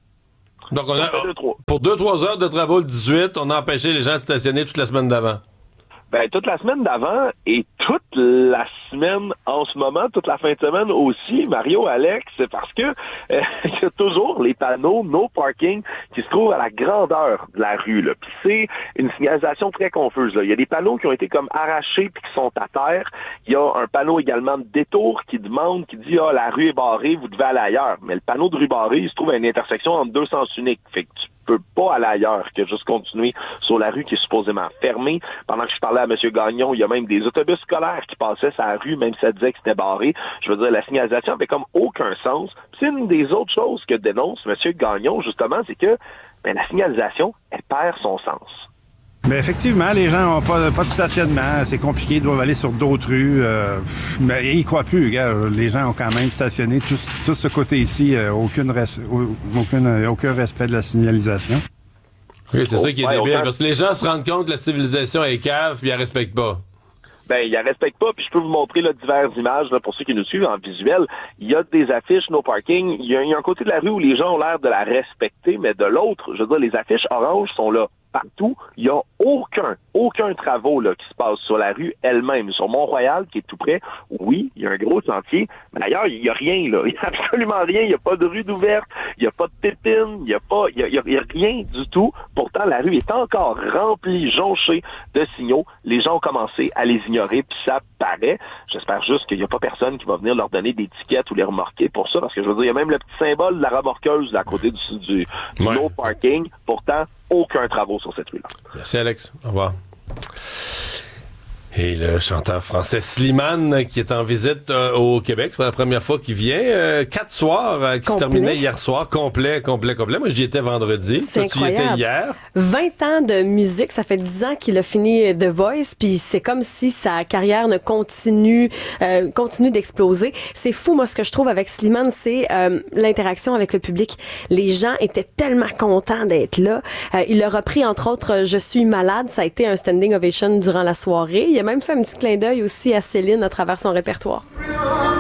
Speaker 1: Donc, on a, pour deux trois heures de travaux le dix-huit, on a empêché les gens de stationner toute la semaine d'avant.
Speaker 3: Ben, toute la semaine d'avant et toute la semaine en ce moment, toute la fin de semaine aussi, Mario, Alex, c'est parce que euh, il y a toujours les panneaux no parking qui se trouvent à la grandeur de la rue, là. Puis c'est une signalisation très confuse, là. Il y a des panneaux qui ont été comme arrachés puis qui sont à terre. Il y a un panneau également de détour qui demande, qui dit, ah, la rue est barrée, vous devez aller ailleurs. Mais le panneau de rue barrée, il se trouve à une intersection entre deux sens uniques. Fait que tu peux pas aller ailleurs que juste continuer sur la rue qui est supposément fermée. Pendant que je parlais à M. Gagnon, il y a même des autobus scolaires qui passaient sur la rue, même si ça disait que c'était barré. Je veux dire, la signalisation avait comme aucun sens. Puis c'est une des autres choses que dénonce M. Gagnon, justement, c'est que ben, la signalisation, elle perd son sens.
Speaker 11: Mais effectivement, les gens n'ont pas, pas de stationnement, c'est compliqué, ils doivent aller sur d'autres rues. Euh, mais ils ne croient plus, gars. Les gens ont quand même stationné tout, tout ce côté ici, euh, aucune res, aucune, aucun respect de la signalisation.
Speaker 1: Oui, c'est oh, ça qui est
Speaker 3: ouais,
Speaker 1: débile,
Speaker 3: autant...
Speaker 1: parce que les gens se rendent compte que la civilisation est cave, puis ils la respectent pas.
Speaker 3: Ben, ils la respectent pas, puis je peux vous montrer là, diverses images là, pour ceux qui nous suivent en visuel. Il y a des affiches no parking. Il y a, il y a un côté de la rue où les gens ont l'air de la respecter, mais de l'autre, je veux dire, les affiches oranges sont là partout. Il y a aucun, aucun travaux là, qui se passe sur la rue elle-même. Sur Mont-Royal, qui est tout près, oui, il y a un gros sentier, mais d'ailleurs, il y a rien, là. Il y a absolument rien. Il n'y a pas de rue d'ouverte, il n'y a pas de pépines, il n'y a pas, il y a, il y a, il y a rien du tout. Pourtant, la rue est encore remplie, jonchée de signaux. Les gens ont commencé à les ignorer, puis ça paraît. J'espère juste qu'il n'y a pas personne qui va venir leur donner des tickets ou les remorquer pour ça, parce que je veux dire, il y a même le petit symbole de la remorqueuse là, à côté du, du, du
Speaker 1: ouais.
Speaker 3: no parking. Pourtant, aucun travaux sur cette rue-là.
Speaker 1: Merci, Alex. Au revoir. Et le chanteur français Slimane, qui est en visite euh, au Québec, c'est la première fois qu'il vient. Euh, quatre soirs euh, qui complet. se terminaient hier soir. Complet, complet, complet. Moi, j'y étais vendredi.
Speaker 11: C'est
Speaker 1: Toi, tu y étais hier.
Speaker 11: vingt ans de musique. Ça fait dix ans qu'il a fini The Voice. Puis c'est comme si sa carrière ne continue, euh, continue d'exploser. C'est fou, moi, ce que je trouve avec Slimane, c'est euh, l'interaction avec le public. Les gens étaient tellement contents d'être là. Euh, il a repris, entre autres, Je suis malade. Ça a été un standing ovation durant la soirée. Il a même fait un petit clin d'œil aussi à Céline à travers son répertoire.